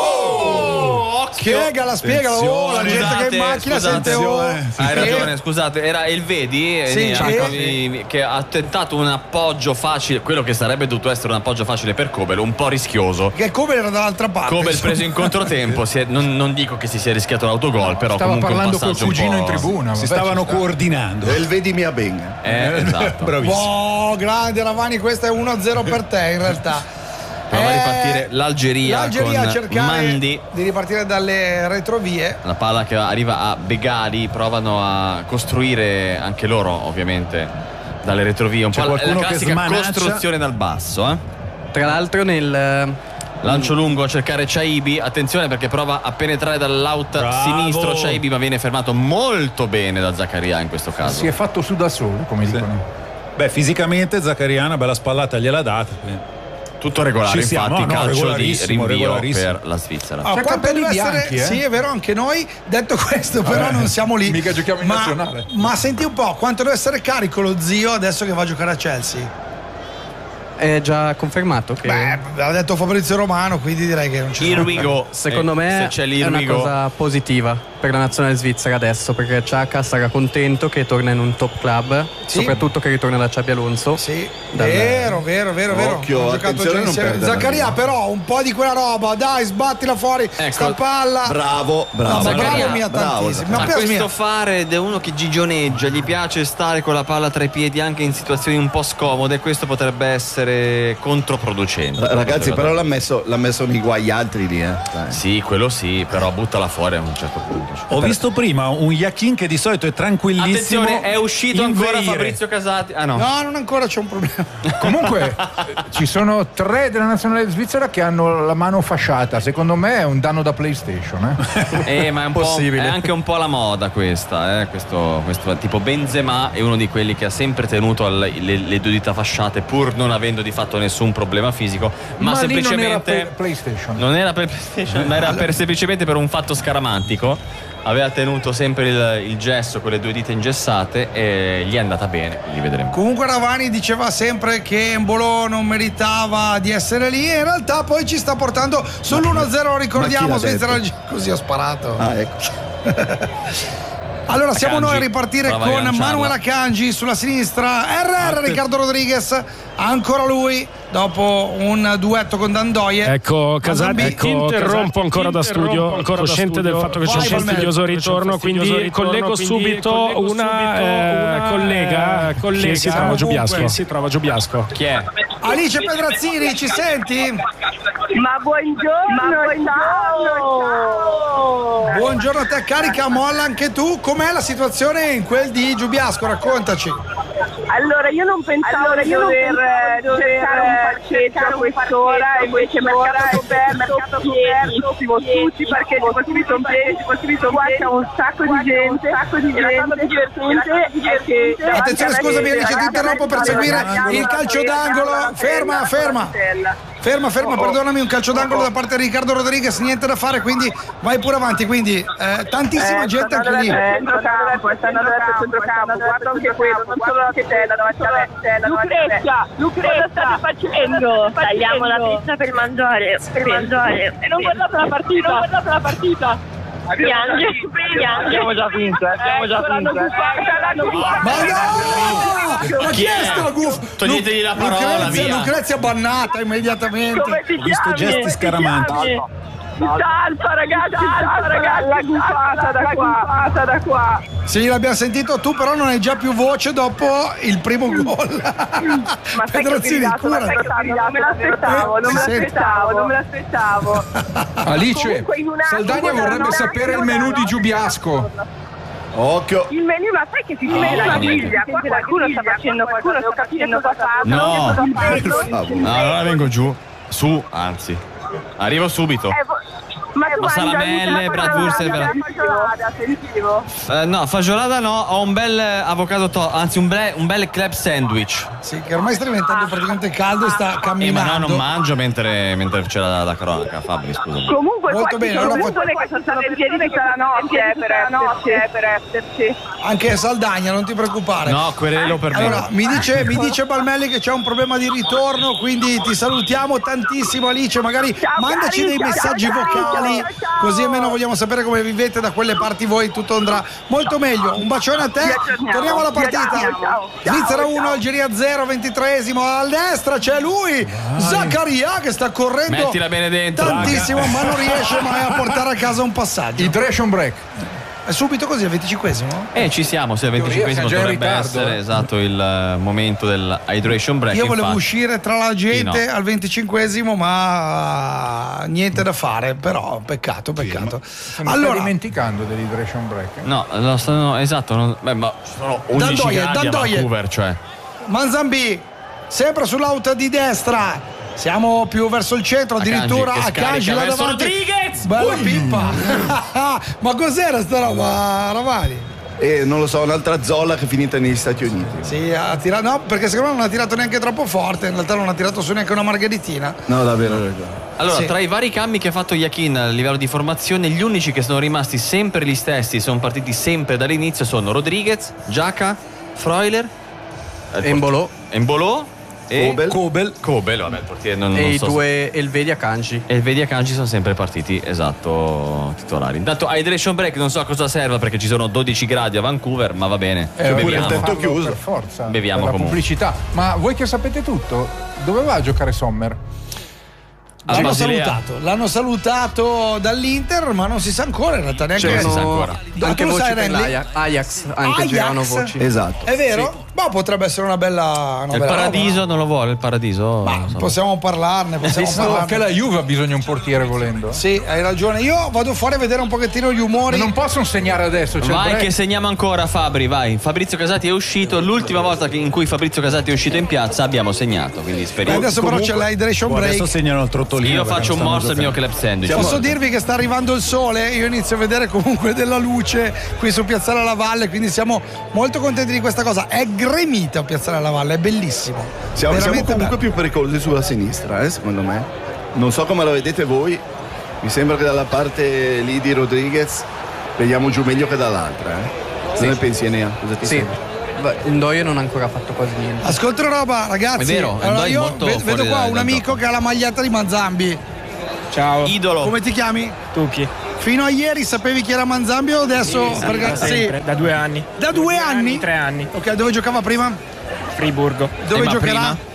Oh! Occhio! Spiegala, spiegala. Oh, la gente che è in macchina scusate, sente oh. Hai ragione, scusate, era il Vedi eh, Sì, ecco, sì. mi- che ha tentato un appoggio facile, quello che sarebbe dovuto essere un appoggio facile per Kobel, un po' rischioso. Che come era dall'altra parte. Kobel insomma. preso in controtempo, si è- non, non dico che si sia rischiato l'autogol, però Stava comunque un parlando col passaggio un cugino po'- in tribuna. Si vabbè, stavano ci sta. coordinando. E il Vedi mia ben. Eh, esatto. Bravissimo. Oh, grande Ravani, questo è uno a zero per te in realtà. Prova a Eh, ripartire l'Algeria, l'Algeria a con cercare Mandi. di ripartire dalle retrovie. La palla che arriva a Begari, provano a costruire anche loro ovviamente dalle retrovie, un C'è po' la, la qualcuno che classica smanaccia. costruzione dal basso. Eh? Tra l'altro nel Lancio lungo a cercare Chaibi, attenzione perché prova a penetrare dall'out Bravo. sinistro Chaibi, ma viene fermato molto bene da Zaccaria in questo caso. Si è fatto su da solo, come dicono. Beh, fisicamente Zaccaria una bella spallata gliela data. quindi. Tutto regolare, Ci siamo, infatti, no, calcio di regolarissimo, rinvio regolarissimo. per la Svizzera. Ah, C'è quanto capelli deve essere- bianchi, eh? Sì, è vero, anche noi. Detto questo, però Eh, non siamo lì. mica giochiamo in ma, nazionale. Ma senti un po', quanto deve essere carico lo zio adesso che va a giocare a Chelsea? È già confermato che... Beh, l'ha detto Fabrizio Romano, quindi direi che non c'è. Here we go. Secondo eh, me se c'è è una we go. cosa positiva per la nazionale svizzera adesso, perché Xhaka sarà contento che torna in un top club, sì. soprattutto che ritorna da Xabi Alonso. Sì, Dal... vero, vero, vero, vero. Occhio, attenzione, non perdere. Zaccaria però un po' di quella roba, dai, sbattila fuori, ecco, sta palla. Bravo, bravo. No, ma Zaccaria, bravo mia bravo, tantissimo. Ma Ma questo mia. fare ed è uno che gigioneggia, gli piace stare con la palla tra i piedi anche in situazioni un po' scomode, e questo potrebbe essere controproducente. Ragazzi, però l'ha messo, l'ha messo nei guai altri lì, eh. Dai. Sì, quello sì, però buttala fuori a un certo punto. Ho visto prima un Yakin che di solito è tranquillissimo. Attenzione, è uscito ancora inveire. Fabrizio Casati. Ah no. No, non ancora, c'è un problema. Comunque ci sono tre della nazionale svizzera che hanno la mano fasciata. Secondo me è un danno da PlayStation, eh? Eh, ma è un po', è anche un po' la moda questa, eh? questo, questo tipo Benzema è uno di quelli che ha sempre tenuto alle, le, le due dita fasciate pur non avendo di fatto nessun problema fisico, ma, Ma lì non era semplicemente per PlayStation. non era per PlayStation, ma era per, semplicemente per un fatto scaramantico. Aveva tenuto sempre il, il gesso con le due dita ingessate e gli è andata bene, quindi vedremo. Comunque Ravani diceva sempre che Embolo non meritava di essere lì e in realtà poi ci sta portando sull'uno a zero, ricordiamo, ma chi l'ha Svizzera. detto? Così ho sparato. Ah, ecco. Allora siamo Akanji, noi a ripartire prova a con agganciarla. Manuel Akanji sulla sinistra, R R Riccardo Rodriguez, ancora lui dopo un duetto con Dandoye. Ecco, Casati, Ecco, interrompo ancora da studio, ancora cosciente del fatto che c'è un fastidioso ritorno, quindi collego subito una eh, collega che si trova giù Biasco. Si trova giù Biasco. Chi è? Alice Pedrazzini, ci senti? Ma buongiorno, ma ciao! Buongiorno a te, carica molla anche tu. Com'è la situazione in quel di Giubiasco? Raccontaci. Allora io non pensavo allora, di io dover, dover cercare un parcheggio a quest'ora, invece mercato aperto, pienissimo, tutti i parcheggi possibili sono pieni, qua c'è un sacco di gente, un sacco di gente, la cosa divertente è che... Attenzione, scusami Alice, ti interrompo per seguire il calcio d'angolo. Ferma, ferma. Ferma, ferma, perdonami, un calcio d'angolo da parte di Riccardo Rodriguez, niente da fare, quindi vai pure avanti, quindi eh, tantissima eh, gente anche lì. Centrocampo, stanno adesso a centrocampo, guarda anche quello, non solo la Tella, davanti a me. Lucrezia, Lucrezia, cosa state facendo? Tagliamo la pizza per mangiare, per mangiare. E non guardate la partita, non guardate la partita. Piange, piange. Abbiamo già vinto, abbiamo già vinto. Ma no! Ma chi è sta guffa? Toglietegli la parola, Lucrezia, via. Lucrezia bannata immediatamente. Ho visto gesti scaramanti. Salta ragazzi, salta ragazzi, la gufata da qua, gufata da qua. Sì, l'abbiamo sentito, tu però non hai già più voce dopo il primo gol. Ma Pedrazzini, cura. non me l'aspettavo, non me l'aspettavo, non me l'aspettavo. Alice, Saldania vorrebbe sapere il menù di Giubiasco. Occhio. Il menù, ma sai che si vede la griglia? Qua qualcuno sta facendo qualcuno sta facendo qualcosa. No, no, allora vengo giù, su, anzi, arrivo subito. Ma tu Ho salamelle, bratwurst e vera- sentivo. Eh, no, fagiolata no, ho un bel avocado to- anzi un, ble- un bel club sandwich. Sì, che ormai sta diventando praticamente caldo e sta Eh, ma camminando. no, non mangio mentre, mentre c'era la, la cronaca, Fabri, scusa. Comunque Molto qua bene, ci sono allora persone che sono state in piedi tutta la notte per esserci, per esserci. Anche Saldagna, non ti preoccupare. No, querelo per me. Allora, mi dice, mi dice Balmelli che c'è un problema di ritorno, quindi ti salutiamo tantissimo Alice, magari Ciao, mandaci cari, dei ciao, messaggi ciao, vocali, ciao, ciao. così almeno vogliamo sapere come vivete da quelle parti voi, tutto andrà molto meglio. Un bacione a te, Ci aggiorniamo. torniamo alla Ci partita. aggiorniamo. Ciao, ciao, Svizzera ciao. uno, Algeria zero, ventitreesimo, a destra c'è lui, Zaccaria che sta correndo Mettila bene dentro. tantissimo, ma non riesce mai a portare a casa un passaggio. Hydration break. È subito così al venticinquesimo? Eh, ci siamo, sì, al venticinquesimo siamo già in dovrebbe ritardo, essere eh. esatto il eh, momento del hydration break. Io volevo infatti. uscire tra la gente Sì, no. al venticinquesimo, ma niente da fare, però peccato, peccato. Se mi Allora, stai dimenticando dell'hydration break. No, no, sono, esatto, non, beh, ma ci sono undici Dandoye, gradi a Dandoye. Vancouver, cioè. Manzambi, sempre sull'auto di destra. Siamo più verso il centro, Akanji, addirittura che Akanji scarica là verso davanti. Rodriguez! Bella pippa. Ma cos'era sta roba, Ravani? E non lo so, un'altra zolla che è finita negli Stati Uniti. Sì, ha tirato, no, perché secondo me non ha tirato neanche troppo forte, in realtà non ha tirato su neanche una margheritina. No, davvero. davvero. Allora, Sì. tra i vari cambi che ha fatto Yakin a livello di formazione, gli unici che sono rimasti sempre gli stessi, sono partiti sempre dall'inizio, sono Rodriguez, Xhaka, Freuler, Embolo. Embolo e Kobel. Kobel, Kobel vabbè, il portiere non, e non i so due Elvedi Akanji. Elvedi Akanji sono sempre partiti, esatto, titolari. Intanto hydration break non so a cosa serva perché ci sono dodici gradi a Vancouver, ma va bene. Eh, beviamo. il tetto chiuso per forza. Beviamo per la comunque. pubblicità. Ma voi che sapete tutto, dove va a giocare Sommer? L'hanno salutato, l'hanno salutato dall'Inter, ma non si sa ancora in realtà neanche. C'erano si sa ancora. anche Tu lo voci sai, per Randy? l'Ajax, Ajax, anche Ajax? giravano voci. Esatto. È vero? Ma potrebbe essere una bella. Una Il bella paradiso roba. non lo vuole, il paradiso. Ma non so. possiamo parlarne, possiamo No, parlarne. anche la Juve ha bisogno di un portiere volendo. Sì, hai ragione. Io vado fuori a vedere un pochettino gli umori. Ma non possono segnare adesso. C'è il Vai break. che segniamo ancora Fabri, vai. Fabrizio Casati è uscito, l'ultima volta che- in cui Fabrizio Casati è uscito in piazza abbiamo segnato, quindi E speriamo. adesso però c'è l'hydration break. Adesso segnano il trottolino. Io perché faccio un non morso al stanno mio club sandwich. Posso dirvi che sta arrivando il sole, io inizio a vedere comunque della luce qui su Piazzale alla Valle, quindi siamo molto contenti di questa cosa. È gremita Piazzale alla Valle, è bellissimo. Siamo, siamo Veramente comunque bello. più pericolosi sulla sinistra, eh, secondo me. Non so come la vedete voi. Mi sembra che dalla parte lì di Rodriguez vediamo giù meglio che dall'altra. Eh. Cosa ne pensi, Enea? Cosa ti Sì. sembra? Beh, Ndoye non ha ancora fatto quasi niente. Ascolta una roba, ragazzi. È vero, allora Ndoye io molto ve- fuori vedo qua dal- un dal amico che ha la maglietta di Manzambi. Ciao. Idolo. Come ti chiami? Tucchi. Fino a ieri sapevi chi era Manzambi o adesso? Sì, Perché- da sempre, da due anni. Da due anni? Tre anni. Ok, dove giocava prima? Friburgo. Dove Eh, ma giocherà? prima?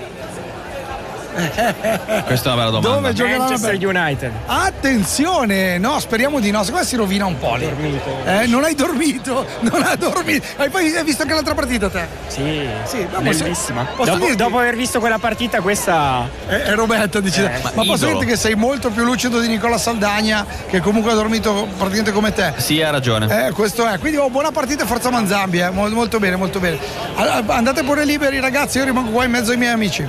Questa è una bella domanda. Dove giocherà? Manchester United. Attenzione, no, speriamo di no, secondo me si rovina un po' lì. Dormito. Eh, non hai dormito, non hai dormito. E poi hai visto anche l'altra partita te? Sì, Sì, ma posso- bellissima. posso dopo, dirti- dopo aver visto quella partita, questa. È, è Roberto, dice. Eh, ma ma posso idolo. dirti che sei molto più lucido di Nicola Saldagna, che comunque ha dormito praticamente come te. Sì, ha ragione. Eh, questo è, quindi oh, buona partita e forza Manzambi, eh. Mol- molto bene, molto bene. Allora, andate pure liberi ragazzi, io rimango qua in mezzo ai miei amici.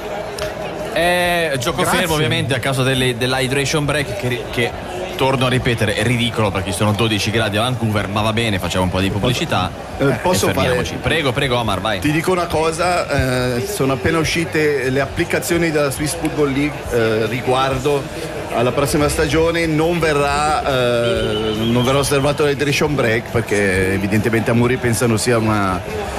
Eh, gioco Grazie. fermo ovviamente a causa delle, dell'hydration break che, che torno a ripetere è ridicolo perché ci sono dodici gradi a Vancouver, ma va bene, facciamo un po' di pubblicità. Eh, posso e fermiamoci. fare- Prego, prego Omar, vai. Ti dico una cosa, eh, sono appena uscite le applicazioni della Swiss Football League eh, riguardo alla prossima stagione. Non verrà, eh, non verrà osservato l'hydration break perché evidentemente a Muri pensano sia una.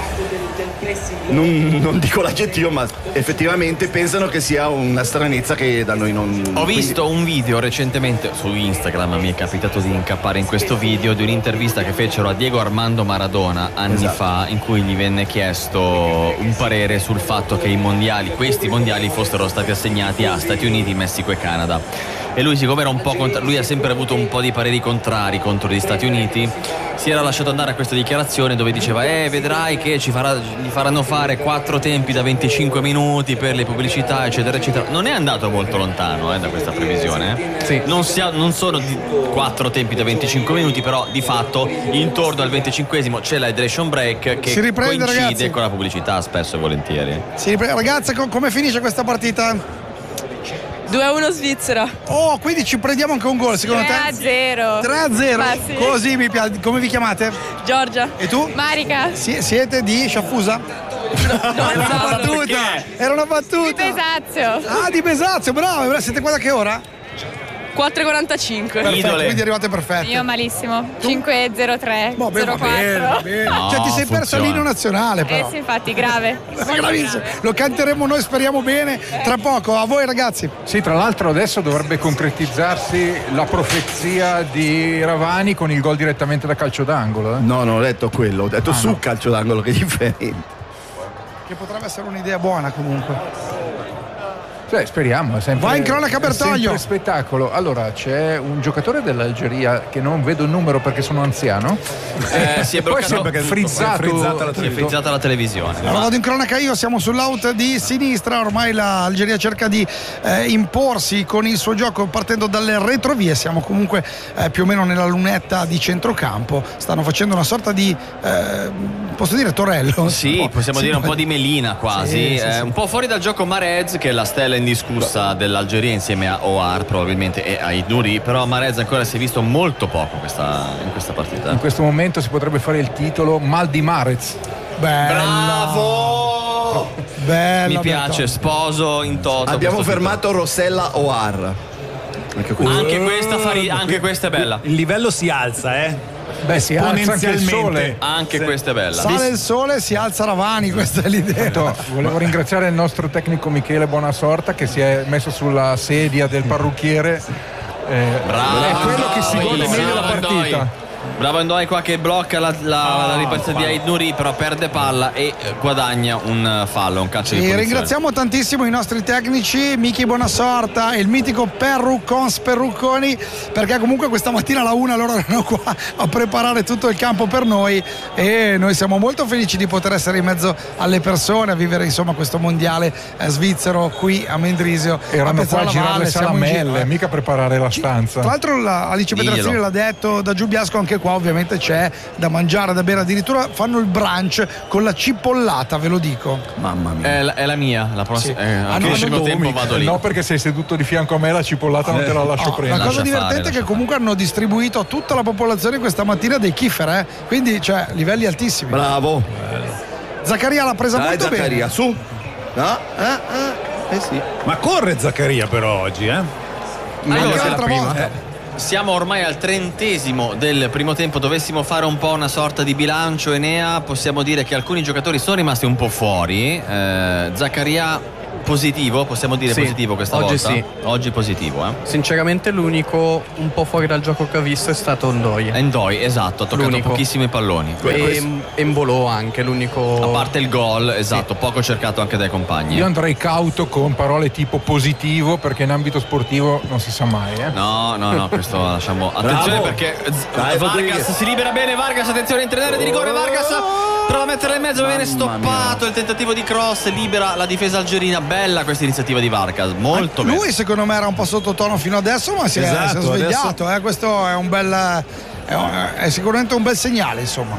Non, non dico l'aggettivo, ma effettivamente pensano che sia una stranezza che da noi non. Ho quindi- visto un video recentemente su Instagram, mi è capitato di incappare in questo video di un'intervista che fecero a Diego Armando Maradona anni Esatto. fa, in cui gli venne chiesto un parere sul fatto che i mondiali, questi mondiali fossero stati assegnati a Stati Uniti, Messico e Canada. E lui, siccome era un po' contra- lui ha sempre avuto un po' di pareri contrari contro gli Stati Uniti, si era lasciato andare a questa dichiarazione dove diceva eh vedrai che ci farà, gli faranno fare quattro tempi da venticinque minuti per le pubblicità eccetera eccetera. Non è andato molto lontano eh, da questa previsione, eh. Sì. non, sia- non sono di quattro tempi da venticinque minuti, però di fatto intorno al venticinquesimo c'è l'hydration break che Si riprende, coincide ragazzi. con la pubblicità spesso e volentieri. Sì, ragazzi, co- come finisce questa partita? due a uno Svizzera. Oh, quindi ci prendiamo anche un gol, secondo tre a te? zero. tre a zero? Ma sì. Così mi piace. Come vi chiamate? Giorgia. E tu? Marica. Si- siete di Sciaffusa? Era una battuta! Era una battuta! Di Pesazio. Ah, di Pesazio, bravo! Siete qua da che ora? quattro e quarantacinque. Perfetto, quindi arrivate perfette. Io malissimo. cinque zero tre Vabbè, zero va bene, va quattro. bene. No, Cioè ti sei perso funziona. l'inno nazionale Eh però. sì, infatti, grave. Bravissimo. Lo canteremo noi, speriamo bene, tra poco. A voi ragazzi. Sì, tra l'altro adesso dovrebbe concretizzarsi la profezia di Ravani con il gol direttamente da calcio d'angolo. Eh? No, non ho detto quello, ho detto Ah, su no. calcio d'angolo, che è differente. Che potrebbe essere un'idea buona comunque. Cioè, speriamo, è sempre, Vai in cronaca, è Bertoglio. sempre spettacolo. Allora, c'è un giocatore dell'Algeria che non vedo il numero perché sono anziano. Eh, si è Poi bloccato, sembra che è frizzato, frizzata la si è frizzata la televisione. Allora vado in cronaca io, siamo sull'out di sinistra, ormai l'Algeria cerca di eh, imporsi con il suo gioco partendo dalle retrovie, siamo comunque eh, più o meno nella lunetta di centrocampo, stanno facendo una sorta di, eh, posso dire Torello? Sì, possiamo Sì, dire un poi- po' di melina quasi, Sì, sì, eh, sì. un po' fuori dal gioco Marez che è la stella indiscussa dell'Algeria insieme a Ouar probabilmente e a Idnouri, però Marez ancora si è visto molto poco questa, in questa partita. In questo momento si potrebbe fare il titolo Mal di Marez. Bravo! Bella, Mi piace, sposo in toto. Abbiamo questo fermato Rossella Oar. Anche titolo. Anche questa, fa ri- anche questa è bella. Il livello si alza, eh. Beh, si alza anche il sole. Anche Sì. questa è bella. Sale il sole, si alza Ravani, questa è l'idea. Volevo ringraziare il nostro tecnico Michele Buonasorta che si è messo sulla sedia del parrucchiere. Eh, Bravo, è quello che si gode bravo, meglio la bravo, partita. Bravo Endoi qua che blocca la, la, Ah, la ripartenza di Aid Nouri, però perde palla e guadagna un fallo, un calcio di E punizione. ringraziamo tantissimo i nostri tecnici, Miki Buonasorta e il mitico Perruccons Perrucconi, perché comunque questa mattina alla una loro erano qua a preparare tutto il campo per noi e noi siamo molto felici di poter essere in mezzo alle persone, a vivere insomma questo mondiale eh, svizzero qui a Mendrisio. Erano qua a girare le siamo in giro, salamelle, eh. mica a preparare la stanza. Tra l'altro la Alice Diglielo. Pedrazzini l'ha detto, da Giubiasco anche qua ovviamente c'è da mangiare, da bere, addirittura fanno il brunch con la cipollata, ve lo dico. Mamma mia. È la, è la mia, la prossima. Sì. Eh, Ah, anche no, il primo no, tempo Mi- vado lì. No, perché sei seduto di fianco a me, la cipollata non te la lascio No, prendere. la cosa Lascia divertente fare, è che lascia comunque hanno distribuito a tutta la popolazione questa mattina dei kiffer, eh? Quindi cioè livelli altissimi. Bravo. Zaccaria l'ha presa Dai, molto Zaccaria, bene. su. No? Eh, eh. Eh sì. Ma corre Zaccaria però oggi, eh? Allora, Anche se la l'altra prima- volta. Siamo ormai al trentesimo del primo tempo, dovessimo fare un po' una sorta di bilancio, Enea, possiamo dire che alcuni giocatori sono rimasti un po' fuori. eh, Zaccaria positivo, possiamo dire Sì, positivo questa oggi volta? sì. Oggi positivo, eh? Sinceramente l'unico un po' fuori dal gioco che ho visto è stato Ndoye. Endoi, esatto, ha toccato L'unico. pochissimi palloni. E Embolo anche, l'unico. A parte il gol, esatto, poco cercato anche dai compagni. Io andrei cauto con parole tipo positivo, perché in ambito sportivo non si sa mai. Eh. No, no, no, questo lasciamo. Attenzione Bravo. perché z- Dai, Vargas Rodriguez. si libera bene. Vargas, attenzione, in area di rigore. Vargas prova a metterla in mezzo, ma viene Mamma stoppato. Il tentativo di cross libera la difesa algerina. Bella questa iniziativa di Vargas, molto bene. Lui secondo me era un po' sottotono fino adesso, ma si è, Esatto, si è svegliato. eh. Questo è un bel. È, un- è sicuramente un bel segnale, insomma.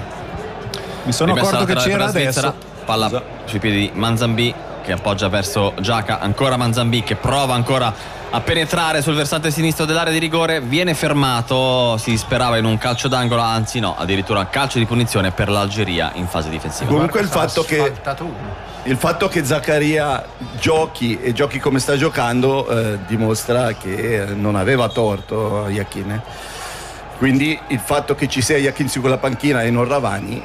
Mi sono Rimessa accorto che laterale c'era per la Svizzera. adesso. Palla Scusa. sui piedi di Manzambì che appoggia verso Giaca. Ancora Manzambì che prova ancora a penetrare sul versante sinistro dell'area di rigore. Viene fermato. Si sperava in un calcio d'angolo, anzi no, addirittura calcio di punizione per l'Algeria in fase difensiva. Comunque il fatto che il fatto che Zaccaria giochi e giochi come sta giocando eh, dimostra che eh, non aveva torto Iachine. Quindi il fatto che ci sia Iachine su quella panchina e non Ravani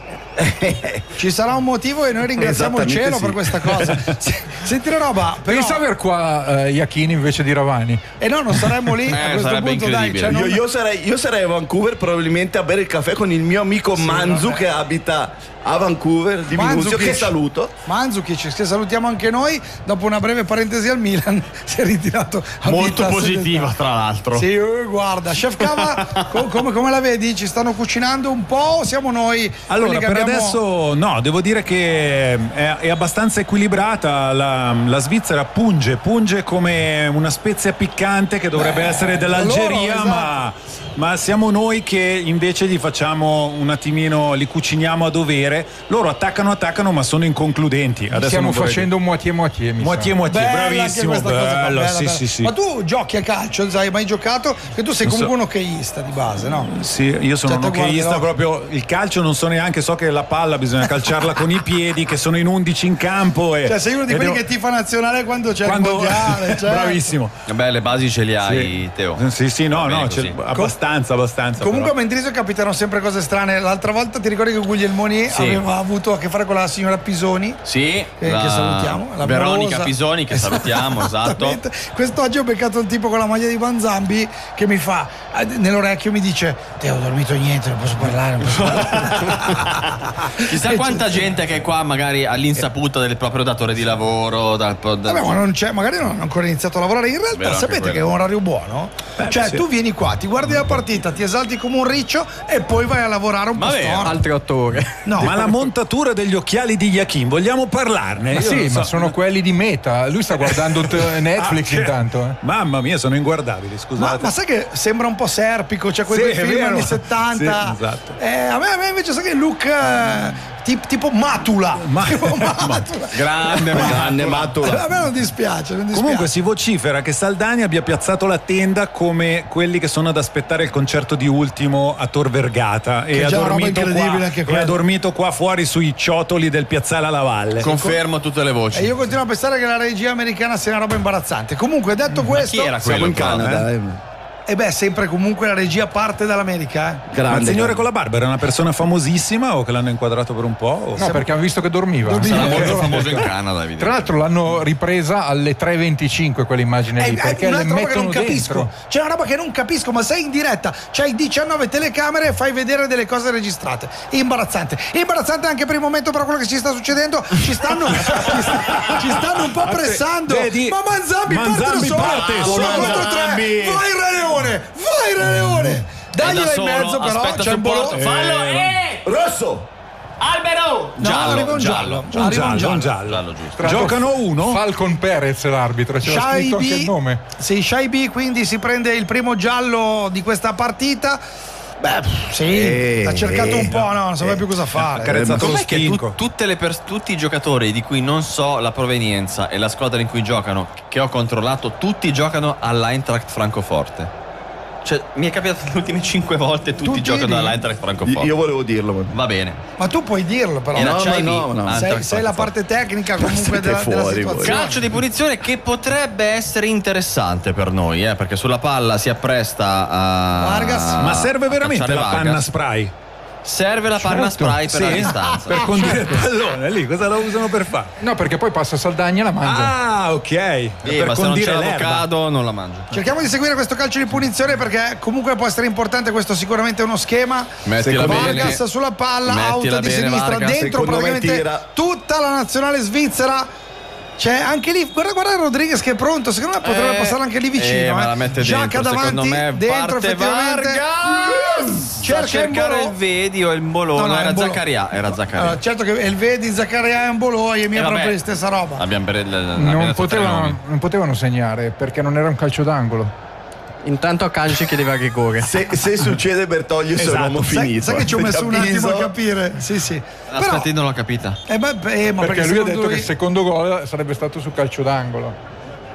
Ci sarà un motivo e noi ringraziamo il cielo Esattamente sì. per questa cosa. S- Senti una roba, però, Pensa aver qua eh, Iachini invece di Ravani. e no, non saremmo lì a Eh, questo sarebbe punto, dai. incredibile. Cioè, non- io, io, sarei, io sarei a Vancouver probabilmente a bere il caffè con il mio amico Manzu vabbè. che abita a Vancouver di Minuzio, Mandzukic. che saluto. Mandzukic, che salutiamo anche noi. Dopo una breve parentesi al Milan, si è ritirato a Molto vita positiva, sedentaria. tra l'altro. Sì, eh, guarda, Chef Cava, co- come, come la vedi? Ci stanno cucinando un po' o siamo noi? Allora, quelli che per abbiamo- adesso no, devo dire che è, è abbastanza equilibrata. La, la Svizzera punge, punge come una spezia piccante che dovrebbe Beh, essere dell'Algeria, loro, ma, ma siamo noi che invece gli facciamo un attimino, li cuciniamo a dovere. Loro attaccano, attaccano, ma sono inconcludenti. Adesso Stiamo non vorrei facendo un moitié moitié. mi Moitié sa. moitié, Bella anche bravissimo, questa cosa qua, bello, bella, sì, bella. sì, sì. Ma tu giochi a calcio, hai mai giocato? Che tu sei Non comunque so. un hockeista di base, no? Sì, io sono Cioè, un te guardi, hockeista no? proprio. Il calcio non so neanche, so che la palla bisogna calciarla con i piedi, che sono in undici in campo. E, Cioè, sei uno di e quelli devo- che tifa nazionale quando c'è quando- il mondiale. Cioè. Bravissimo. Beh, le basi ce le hai, Sì. Teo. Sì, sì, no, Va bene no, così. c'è- abbastanza, abbastanza. Comunque a però. Mendrisio capitano sempre cose strane. L'altra volta ti ricordi che Guglielmoni Sì. aveva avuto a che fare con la signora Pisoni? Sì, Che, la che salutiamo, la Veronica morosa. Pisoni che salutiamo, esatto. Esattamente. Quest'oggi ho beccato un tipo con la maglia di Manzambi che mi fa eh, nell'orecchio, mi dice: Teo, ho dormito niente, non posso parlare, non posso parlare. Chissà quanta gente che è qua magari all'insaputa del proprio datore di lavoro. Dal, dal- Vabbè, ma non c'è, magari non ho ancora iniziato a lavorare. In realtà Vero, anche sapete quello. che è un orario buono? Cioè, sì. tu vieni qua, ti guardi la partita, ti esalti come un riccio e poi vai a lavorare un po' Vabbè, storto. Altre otto ore. No, Ma la montatura degli occhiali di Yakin, vogliamo parlarne? Ma Io sì, non so. ma sono quelli di Meta. Lui sta guardando t- Netflix Ah, sì. intanto. Eh. Mamma mia, sono inguardabili, Ma, scusate. ma sai che sembra un po' serpico, cioè quei Sì, due è film vero. anni settanta. Sì, esatto. Eh, a, me, a me invece sai che il look eh, tip- tipo Matula. Ma- Tipo Matula. Grande, ma Grande Matula. A me non dispiace, non dispiace. Comunque si vocifera che Saldani abbia piazzato la tenda come quelli che sono ad aspettare il concerto di Ultimo a Tor Vergata e Che ha, già una roba dormito incredibile qua, anche e quello. ha dormito qua fuori sui ciotoli del piazzale alla Valle. confermo tutte le voci. E io continuo a pensare che la regia americana sia una roba imbarazzante. Comunque, detto questo, chi era quello? Siamo in però, Canada. eh? eh. E beh, sempre comunque la regia parte dall'America. Eh. Ma il signore con la barba era una persona famosissima o che l'hanno inquadrato per un po'? O... No, perché hanno visto che dormiva. Sarà molto famoso in Canada, evidentemente. Tra l'altro l'hanno ripresa alle tre e venticinque quell'immagine lì, È, perché è le un'altra roba che non mettono capisco. dentro. C'è una roba che non capisco, ma sei in diretta, c'hai diciannove telecamere e fai vedere delle cose registrate. Imbarazzante. Imbarazzante anche per il momento, però quello che ci sta succedendo, ci stanno, ci sta- ci stanno un po' pressando. Vedi? Ma Manzambi, Manzambi parte da solo. parte, Uno contro tre. Manzambi. Vai Re Leone, vai Re Leone. Dagliela in solo, mezzo però, aspetta c'è un bolo. supporto. Fallo, eh! Rosso! Albero! No, arriva un giallo. Un Arriva un giallo, un giallo. giallo. giusto. Tra l'altro Giocano uno? Falcon Perez l'arbitro, c'era scritto anche il nome. Sì, Shaibi quindi si prende il primo giallo di questa partita. Beh, sì, Eh, ha cercato eh, un po', no, non sapeva eh, più cosa fare. Accarezzato lo Com'è che tu- stinco. tutte le pers- tutti i giocatori di cui non so la provenienza e la squadra in cui giocano, che ho controllato, tutti giocano all'Eintracht Francoforte? Cioè, mi è capitato le ultime cinque volte, tutti, Tutti giocano lì? all'Eintracht Francoforte. Io volevo dirlo. ma- Va bene. Ma tu puoi dirlo però. Era no, Chai ma B, no, no. Eintracht Sei, sei la Francoforte. parte tecnica comunque siete della, della fuori voi. situazione. Calcio di punizione che potrebbe essere interessante per noi, eh, perché sulla palla si appresta a. Vargas. Ma serve a veramente cacciare la Vargas. panna spray? Serve la panna Certo. spray per la Sì? distanza. Per condire il pallone lì, cosa la usano per fare? No, perché poi passa Saldagna e la mangia. Ah, ok. Sì, per ma se non c'è condire l'erba. l'avocado non la mangio. Cerchiamo di seguire questo calcio di punizione perché comunque può essere importante, questo sicuramente è uno schema. Mettila bene. Vargas sulla palla, Mettila auto di bene, sinistra, Vargas. dentro Secondo me praticamente tira. tutta la nazionale svizzera. C'è anche lì, guarda, guarda Rodriguez che è pronto, secondo me potrebbe Eh, passare anche lì vicino. eh, ma eh. la mette Giacca dentro, davanti, secondo me dentro parte effettivamente. Vargas! Cerca a cercare Embolo. il Vedi o il Mbolo, No, no, era Embolo. Zaccaria, era Zaccaria. Allora, certo che il Vedi, Zaccaria e Embolo e mi Eh, è vabbè. proprio la stessa roba. Abbiamo pre- abbiamo Non detto tre nomi. potevano, non potevano segnare perché non era un calcio d'angolo. Intanto Kanji chiedeva rigore. Se, se succede Bertoglio sono un uomo Sai, finito. sai che ci ho messo un attimo a Avviso. capire? Sì, sì. Però, Aspetti, non l'ho capita. eh, beh, eh, ma Perché, lui ha secondo detto lui- che il secondo gol sarebbe stato su calcio d'angolo.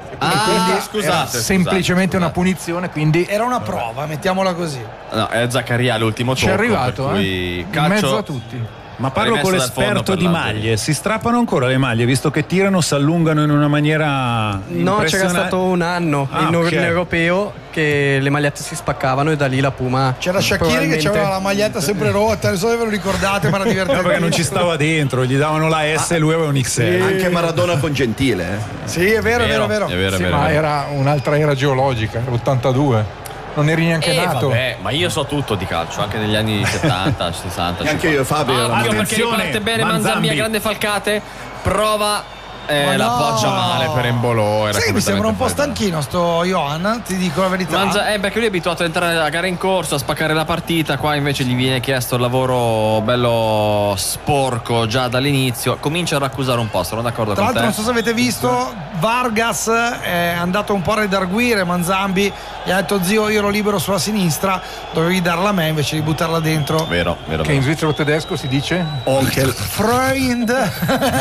Ah, Era scusate. semplicemente scusate, una punizione, quindi era una prova, mettiamola così. scusate. No, è Zaccaria l'ultimo ci tocco. è arrivato, per eh? cui in calcio mezzo a tutti. Ma parlo Rimesso con dal forno l'esperto per di l'altro. maglie. Si strappano ancora le maglie, visto che tirano, si allungano in una maniera. No, c'era impressionante? stato un anno Ah, in, ok. in europeo che le magliette si spaccavano e da lì la Puma. C'era Shaqiri che probabilmente- aveva la maglietta sempre rotta, non so se ve lo ricordate, ma era No, divertente. perché non ci stava dentro, gli davano la S e lui aveva un X L. Anche Maradona con Gentile. Eh. Sì, è vero, è vero, è vero. È vero, è Sì, vero, ma è vero. era un'altra era geologica, era ottantadue. Non eri neanche Eh, nato. vabbè, ma io so tutto di calcio, anche negli anni settanta, sessanta. E anche io, Fabio. Ah, eravamo- anche perché Attenzione, riparte bene Manzambi. Manzambi a grande falcate, prova eh, Ma la no. poggia male per Embolo. Era Sai che mi sembra un po' completamente fuori stanchino sto Johan, ti dico la da- verità. Manza- eh, perché lui è abituato a entrare a gara in corso, a spaccare la partita. Qua invece gli viene chiesto il lavoro bello sporco già dall'inizio. Comincia a raccusare un po', sono d'accordo Tra con l'altro te. non so se avete visto, Vargas è andato un po' a redarguire Manzambi, gli ha detto zio io ero libero sulla sinistra, dovevi darla a me invece di buttarla dentro. Vero, vero, Che in vero. svizzero tedesco si dice Onkel. Freund.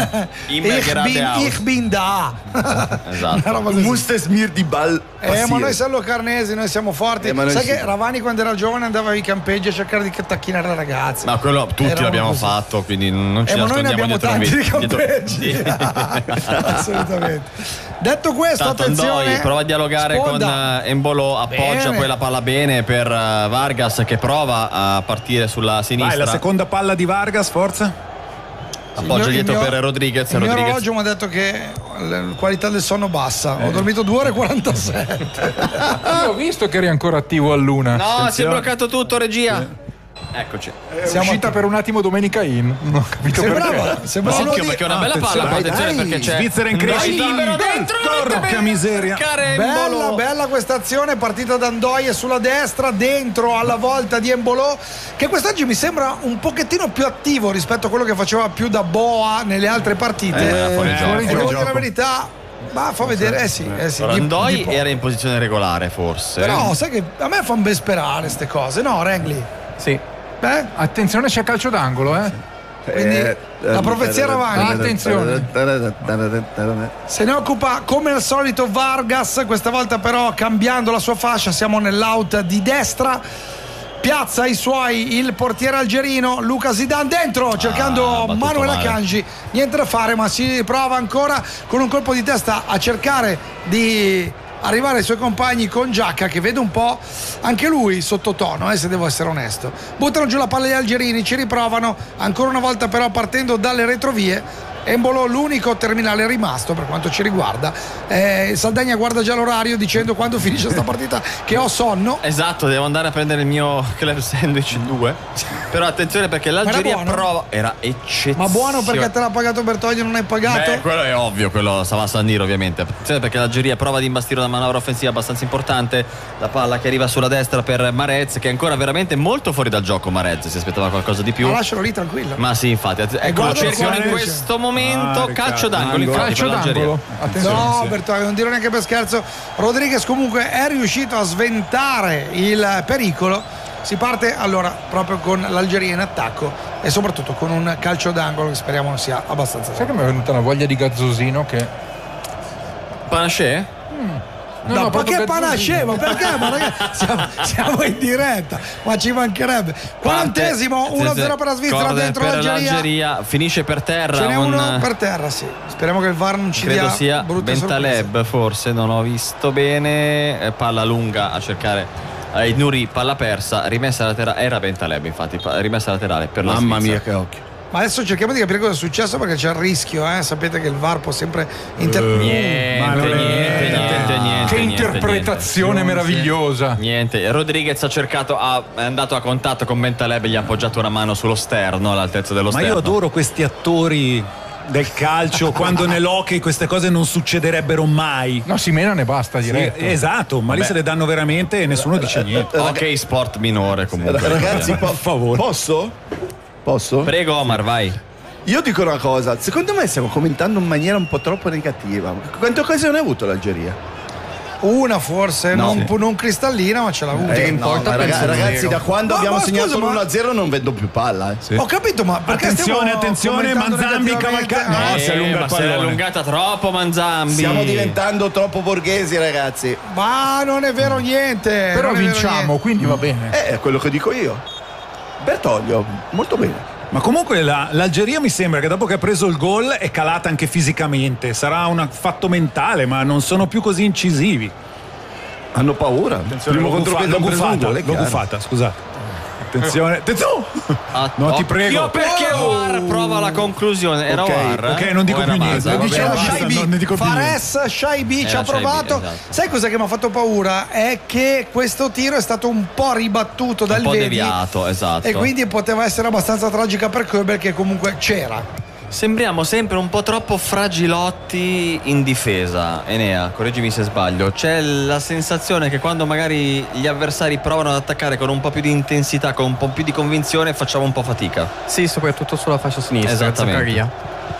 Immer ich, gerade bin, aus. ich bin da. Esatto. Una roba così. Mustes mir di ball. Eh, ma noi siamo carnesi, noi siamo forti. Eh, ma noi Sai sì. che Ravani quando era giovane andava ai campeggi a cercare di tacchinare le ragazze. Ma quello tutti Eravamo l'abbiamo così. fatto, quindi non ci Eh, ma noi ne nascondiamo abbiamo dietro un tanti di video. campeggi. Assolutamente. Detto questo, Tanto attenzione. Ndoi prova a dialogare Sponda. con eh, Embolo, appoggia Bene. poi la palla bene per eh, Vargas che prova a partire sulla Vai, sinistra. la seconda palla di Vargas, forza. Appoggia Il mio- dietro il mio- per Rodriguez. Il mio Rodriguez. orologio mi ha detto che la qualità del sonno bassa. Ho dormito due ore e quarantasette. Io ho visto che eri ancora attivo a Luna. No, si è Attenzione. bloccato tutto, regia. Eccoci. È Siamo uscita a- per un attimo Domenica In. Non ho capito Sembrava, perché. sembrava Ma uno occhio di- perché è una bella palla, Attenzione, però attenzione dai, perché c'è Svizzera in Ndoi crescita. libero dentro, Porca mette bene, miseria. cercare Bella, Embolo. bella questa azione, partita da Ndoye sulla destra, dentro alla volta di Embolo, che quest'oggi mi sembra un pochettino più attivo rispetto a quello che faceva più da Boa nelle altre partite. Eh, fuori Eh, gioco. e Fuori devo dire gioco. la verità, ma fa vedere, eh sì, eh sì. Allora, di- Ndoi di po'. era in posizione regolare forse. Però sai che a me fanno ben sperare queste cose, no Regli? Sì. Beh, Attenzione, c'è calcio d'angolo, eh. quindi Eh, la profezia Ravani. Attenzione. Se ne occupa come al solito Vargas, questa volta però cambiando la sua fascia, siamo nell'out di destra. Piazza i suoi il portiere algerino Luca Zidane dentro cercando battuto Manuel male. Akanji, niente da fare ma si prova ancora con un colpo di testa a cercare di arrivare i suoi compagni con Giacca, che vede un po' anche lui sottotono, eh, se devo essere onesto. Buttano giù la palla gli algerini, ci riprovano ancora una volta, però partendo dalle retrovie. Embolo l'unico terminale rimasto per quanto ci riguarda. eh, Saldegna guarda già l'orario dicendo quando finisce sta partita che ho sonno. Esatto, devo andare a prendere il mio club sandwich due. Però attenzione perché l'Algeria era prova. Era eccezionale. Ma buono perché te l'ha pagato Bertogli e non hai pagato? Beh, quello è ovvio, quello stava a San Siro ovviamente. Attenzione perché l'Algeria prova ad imbastire una manovra offensiva abbastanza importante. La palla che arriva sulla destra per Marez, che è ancora veramente molto fuori dal gioco. Marez si aspettava qualcosa di più. Ma lascialo lì tranquillo. Ma sì, infatti, ecco, lo cercano in questo momento. Ah, calcio d'angolo, infatti, calcio d'angolo. No, Bertogli, non dirò neanche per scherzo. Rodriguez comunque è riuscito a sventare il pericolo. Si parte allora proprio con l'Algeria in attacco e soprattutto con un calcio d'angolo che speriamo non sia abbastanza. Sai che mi è venuta una voglia di gazzosino che. Panaché? Mm. No, no, no, perché Panaché? Ma perché? Ma ragazzi, siamo, siamo in diretta, ma ci mancherebbe. Quarantesimo, uno a zero per la Svizzera, Corde dentro per l'Algeria. l'Algeria. Finisce per terra. Ce n'è un... uno per terra, sì. Speriamo che il V A R non ci credo dia sia brutte Bentaleb, sorprese. forse, non ho visto bene. Palla lunga a cercare eh, Nuri, palla persa, rimessa laterale. Era Bentaleb, infatti, rimessa laterale per la Mamma Svizzera. mia, che occhio. Ma adesso cerchiamo di capire cosa è successo perché c'è il rischio, eh? Sapete che il V A R può sempre inter- Uh, niente, Ma niente, non è- niente, niente, niente. Che niente, interpretazione niente. meravigliosa. Niente, Rodriguez ha cercato, ha, è andato a contatto con Bentaleb e gli ha appoggiato una mano sullo sterno, all'altezza dello Ma sterno. io adoro questi attori del calcio quando nell'hockey queste cose non succedereero mai. No, Simena ne basta diretto. Sì, esatto, ma Vabbè. lì se le danno veramente e nessuno dice niente. Ok, sport minore comunque. Ragazzi, po- per favore. Posso? Posso? Prego Omar, vai. Io dico una cosa, secondo me stiamo commentando in maniera un po' troppo negativa. Quante occasioni ha avuto l'Algeria? Una forse, No. non, non cristallina, ma ce l'ha avuta. Eh, no, ma raga- ragazzi, da quando Ma- abbiamo ma segnato scusa, ma- l'uno a zero non vedo più palla. Eh. Ho capito, ma perché Attenzione, stiamo attenzione, commentando Manzambi negativamente? cavalca- no, Eh, si allunga ma il si è pallone. allungata troppo Manzambi. Stiamo diventando troppo borghesi, ragazzi. Ma non è vero niente. Però non è vero vinciamo, niente. quindi va bene. Eh, è quello che dico io. Bertoglio, molto bene. Ma comunque la- l'Algeria mi sembra che dopo che ha preso il gol è calata anche fisicamente. Sarà un fatto mentale, ma non sono più così incisivi. Hanno paura. Primo l'ho contropiede gufa- l'ho hanno preso un gufata, gol, è l'ho chiaro. gufata, scusate. Attenzione, attenzione. Ah, No, ti occhio prego. perché O A R prova la conclusione. Era Ok, O A R, eh? ok, non dico O era più niente. Mazza? Lo Va diciamo bene. basta, Shaibi, non ne dico più Fares Shaibi ci Era ha provato. Shaibi, esatto. Sai cosa che mi ha fatto paura? È che questo tiro è stato un po' ribattuto dal Un po' Vedi deviato, esatto. e quindi poteva essere abbastanza tragica per Köber, che comunque c'era. Sembriamo sempre un po' troppo fragilotti in difesa. Enea, correggimi se sbaglio. C'è la sensazione che quando magari gli avversari provano ad attaccare con un po' più di intensità, con un po' più di convinzione, facciamo un po' fatica. Sì, soprattutto sulla fascia sinistra, Esattamente. Zaccaria,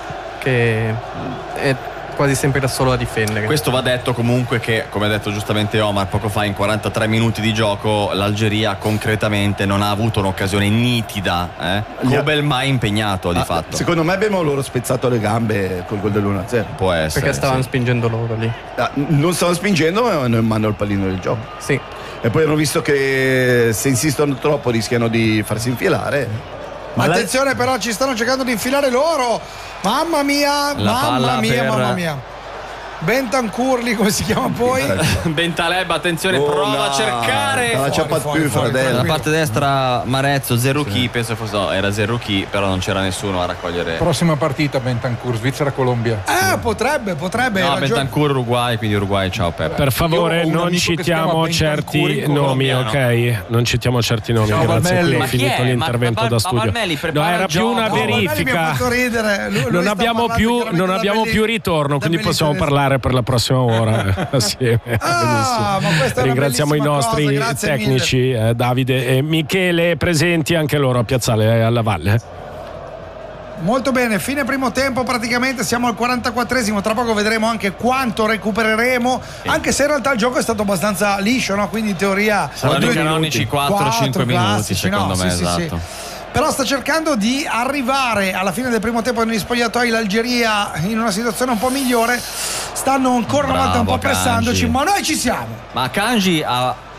che è quasi sempre da solo a difendere. Questo va detto comunque che, come ha detto giustamente Omar poco fa, in quarantatré minuti di gioco l'Algeria concretamente non ha avuto un'occasione nitida, eh? Kobel mai impegnato di Ah, fatto. Secondo me abbiamo loro spezzato le gambe col gol dell'uno a zero. Può essere. Perché stavano sì. spingendo loro lì. Ah, non stavano spingendo, ma hanno in mano il pallino del gioco. Sì. E poi hanno visto che se insistono troppo rischiano di farsi infilare. Ma la- Attenzione, però ci stanno cercando di infilare loro. Mamma mia, La mamma palla mia, per- mamma mia. Bentancur lì, come si chiama poi? Bentaleb, attenzione, Oh, prova no. a cercare. Non la ciappa fuori, più, fuori, fratello. Dalla parte destra Marezzo, Zerouki, penso fosse no, era Zerouki, però non c'era nessuno a raccogliere. Prossima partita Bentancur, Svizzera-Colombia. Eh, potrebbe, potrebbe. No, hai ragione. Bentancur Uruguay, quindi Uruguay, ciao Peppe. Per favore, Io ho un non amico che si citiamo chiama certi Bentancur, nomi, colombiano. ok? Non citiamo certi nomi, Ciao, grazie. Valmelli. Qui è Ma chi finito è? l'intervento Ma- da ma studio. Valmelli No, prepara era il più una gioco. No, Valmelli mi ha verifica. fatto ridere. Lui- lui Non sta abbiamo parlando più, chiaramente non da abbiamo belli- più ritorno, da quindi belli possiamo tedeschi. parlare per la prossima ora assieme. Ah, ma questa è una Ringraziamo i bellissima nostri cosa, grazie tecnici, eh, Davide e Michele, presenti anche loro a Piazzale eh, alla Valle. Molto bene, fine primo tempo praticamente, siamo al quarantaquattresimo, tra poco vedremo anche quanto recupereremo, anche se in realtà il gioco è stato abbastanza liscio, no? Quindi in teoria Saranno due i canonici quattro cinque minuti, classici, secondo no? me, Sì, sì, sì. esatto. Però sta cercando di arrivare alla fine del primo tempo negli spogliatoi l'Algeria in una situazione un po' migliore. Stanno ancora una volta un po' Bravo, pressandoci, Kanji. ma noi ci siamo. Ma Kanji ha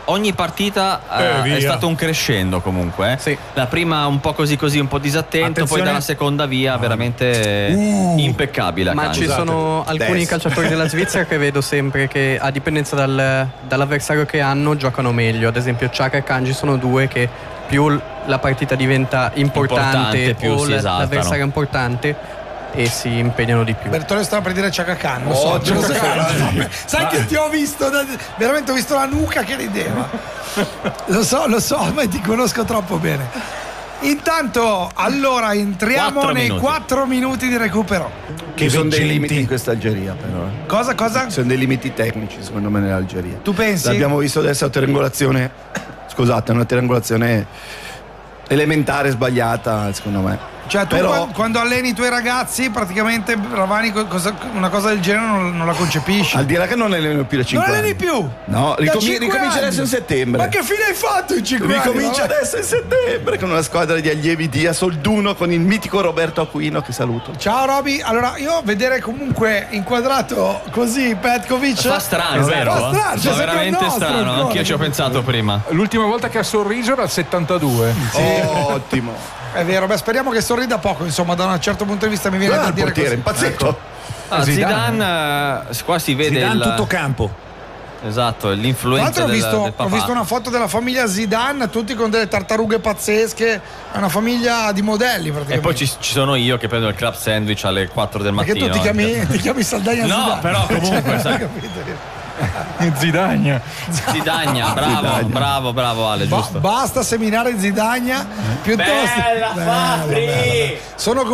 ogni partita Eh, eh, via. è stato un crescendo comunque. eh. Sì. La prima un po' così così, un po' disattento, Attenzione. poi dalla seconda via veramente Uh. impeccabile. Ma Akanji. ci sono alcuni Destra. calciatori della Svizzera che vedo sempre che a dipendenza dal- dall'avversario che hanno giocano meglio. Ad esempio Chaka e Kanji sono due che più l- la partita diventa importante, Importante, più o si l- esaltano. l'avversario è importante e si impegnano di più. Bertone stava per dire Chaka Khan, lo so, Oh, ce lo Chaka so. Khan. Sai che ti ho visto, da- veramente ho visto la nuca che rideva. Lo so, lo so, ma ti conosco troppo bene. Intanto, allora entriamo Quattro nei minuti. quattro minuti di recupero. Ci sono dei veggenti. limiti in questa Algeria, però. eh. Cosa, cosa? Ci sono dei limiti tecnici, secondo me, nell'Algeria. Tu pensi? L'abbiamo visto adesso a triangolazione. Scusate, una triangolazione elementare sbagliata, secondo me. Cioè, tu Però- quan- quando alleni i tuoi ragazzi, praticamente Ravani, co- cosa- una cosa del genere non, non la concepisci. Al di là che non alleno più da cinque Non anni. alleni più? No, Da ricomi- cinque ricomincia anni? adesso in settembre. Ma che fine hai fatto in cinque anni? Ricomincia Vabbè. adesso in settembre con una squadra di allievi di a Solduno con il mitico Roberto Aquino, che saluto. Ciao Roby, allora io vedere comunque inquadrato così Petkovic Fa strano, Esatto. vero? Fa strano, cioè, Fa sembra veramente nostro strano, ancora. anch'io ci ho pensato prima. L'ultima volta che ha sorriso era al settantadue. Ottimo. È vero, beh, speriamo che sorrida poco, insomma, da un certo punto di vista mi viene Ah, da il dire portiere, così. impazzetto. Ah, Zidane. Zidane, eh, qua si vede Zidane il, tutto campo. esatto, Tra l'influenza l'altro ho del, visto, del ho papà. visto una foto della famiglia Zidane, tutti con delle tartarughe pazzesche, è una famiglia di modelli E praticamente. poi ci, ci sono io che prendo il club sandwich alle quattro del Perché mattino. tu ti chiami, ti chiami Saldagna No, Zidane. però comunque, Cioè, sai. hai capito? Zidagna. Zidagna, bravo, bravo, bravo Ale, Ba- giusto. basta seminare Zidagna piuttosto. Bella, Fabri! Sono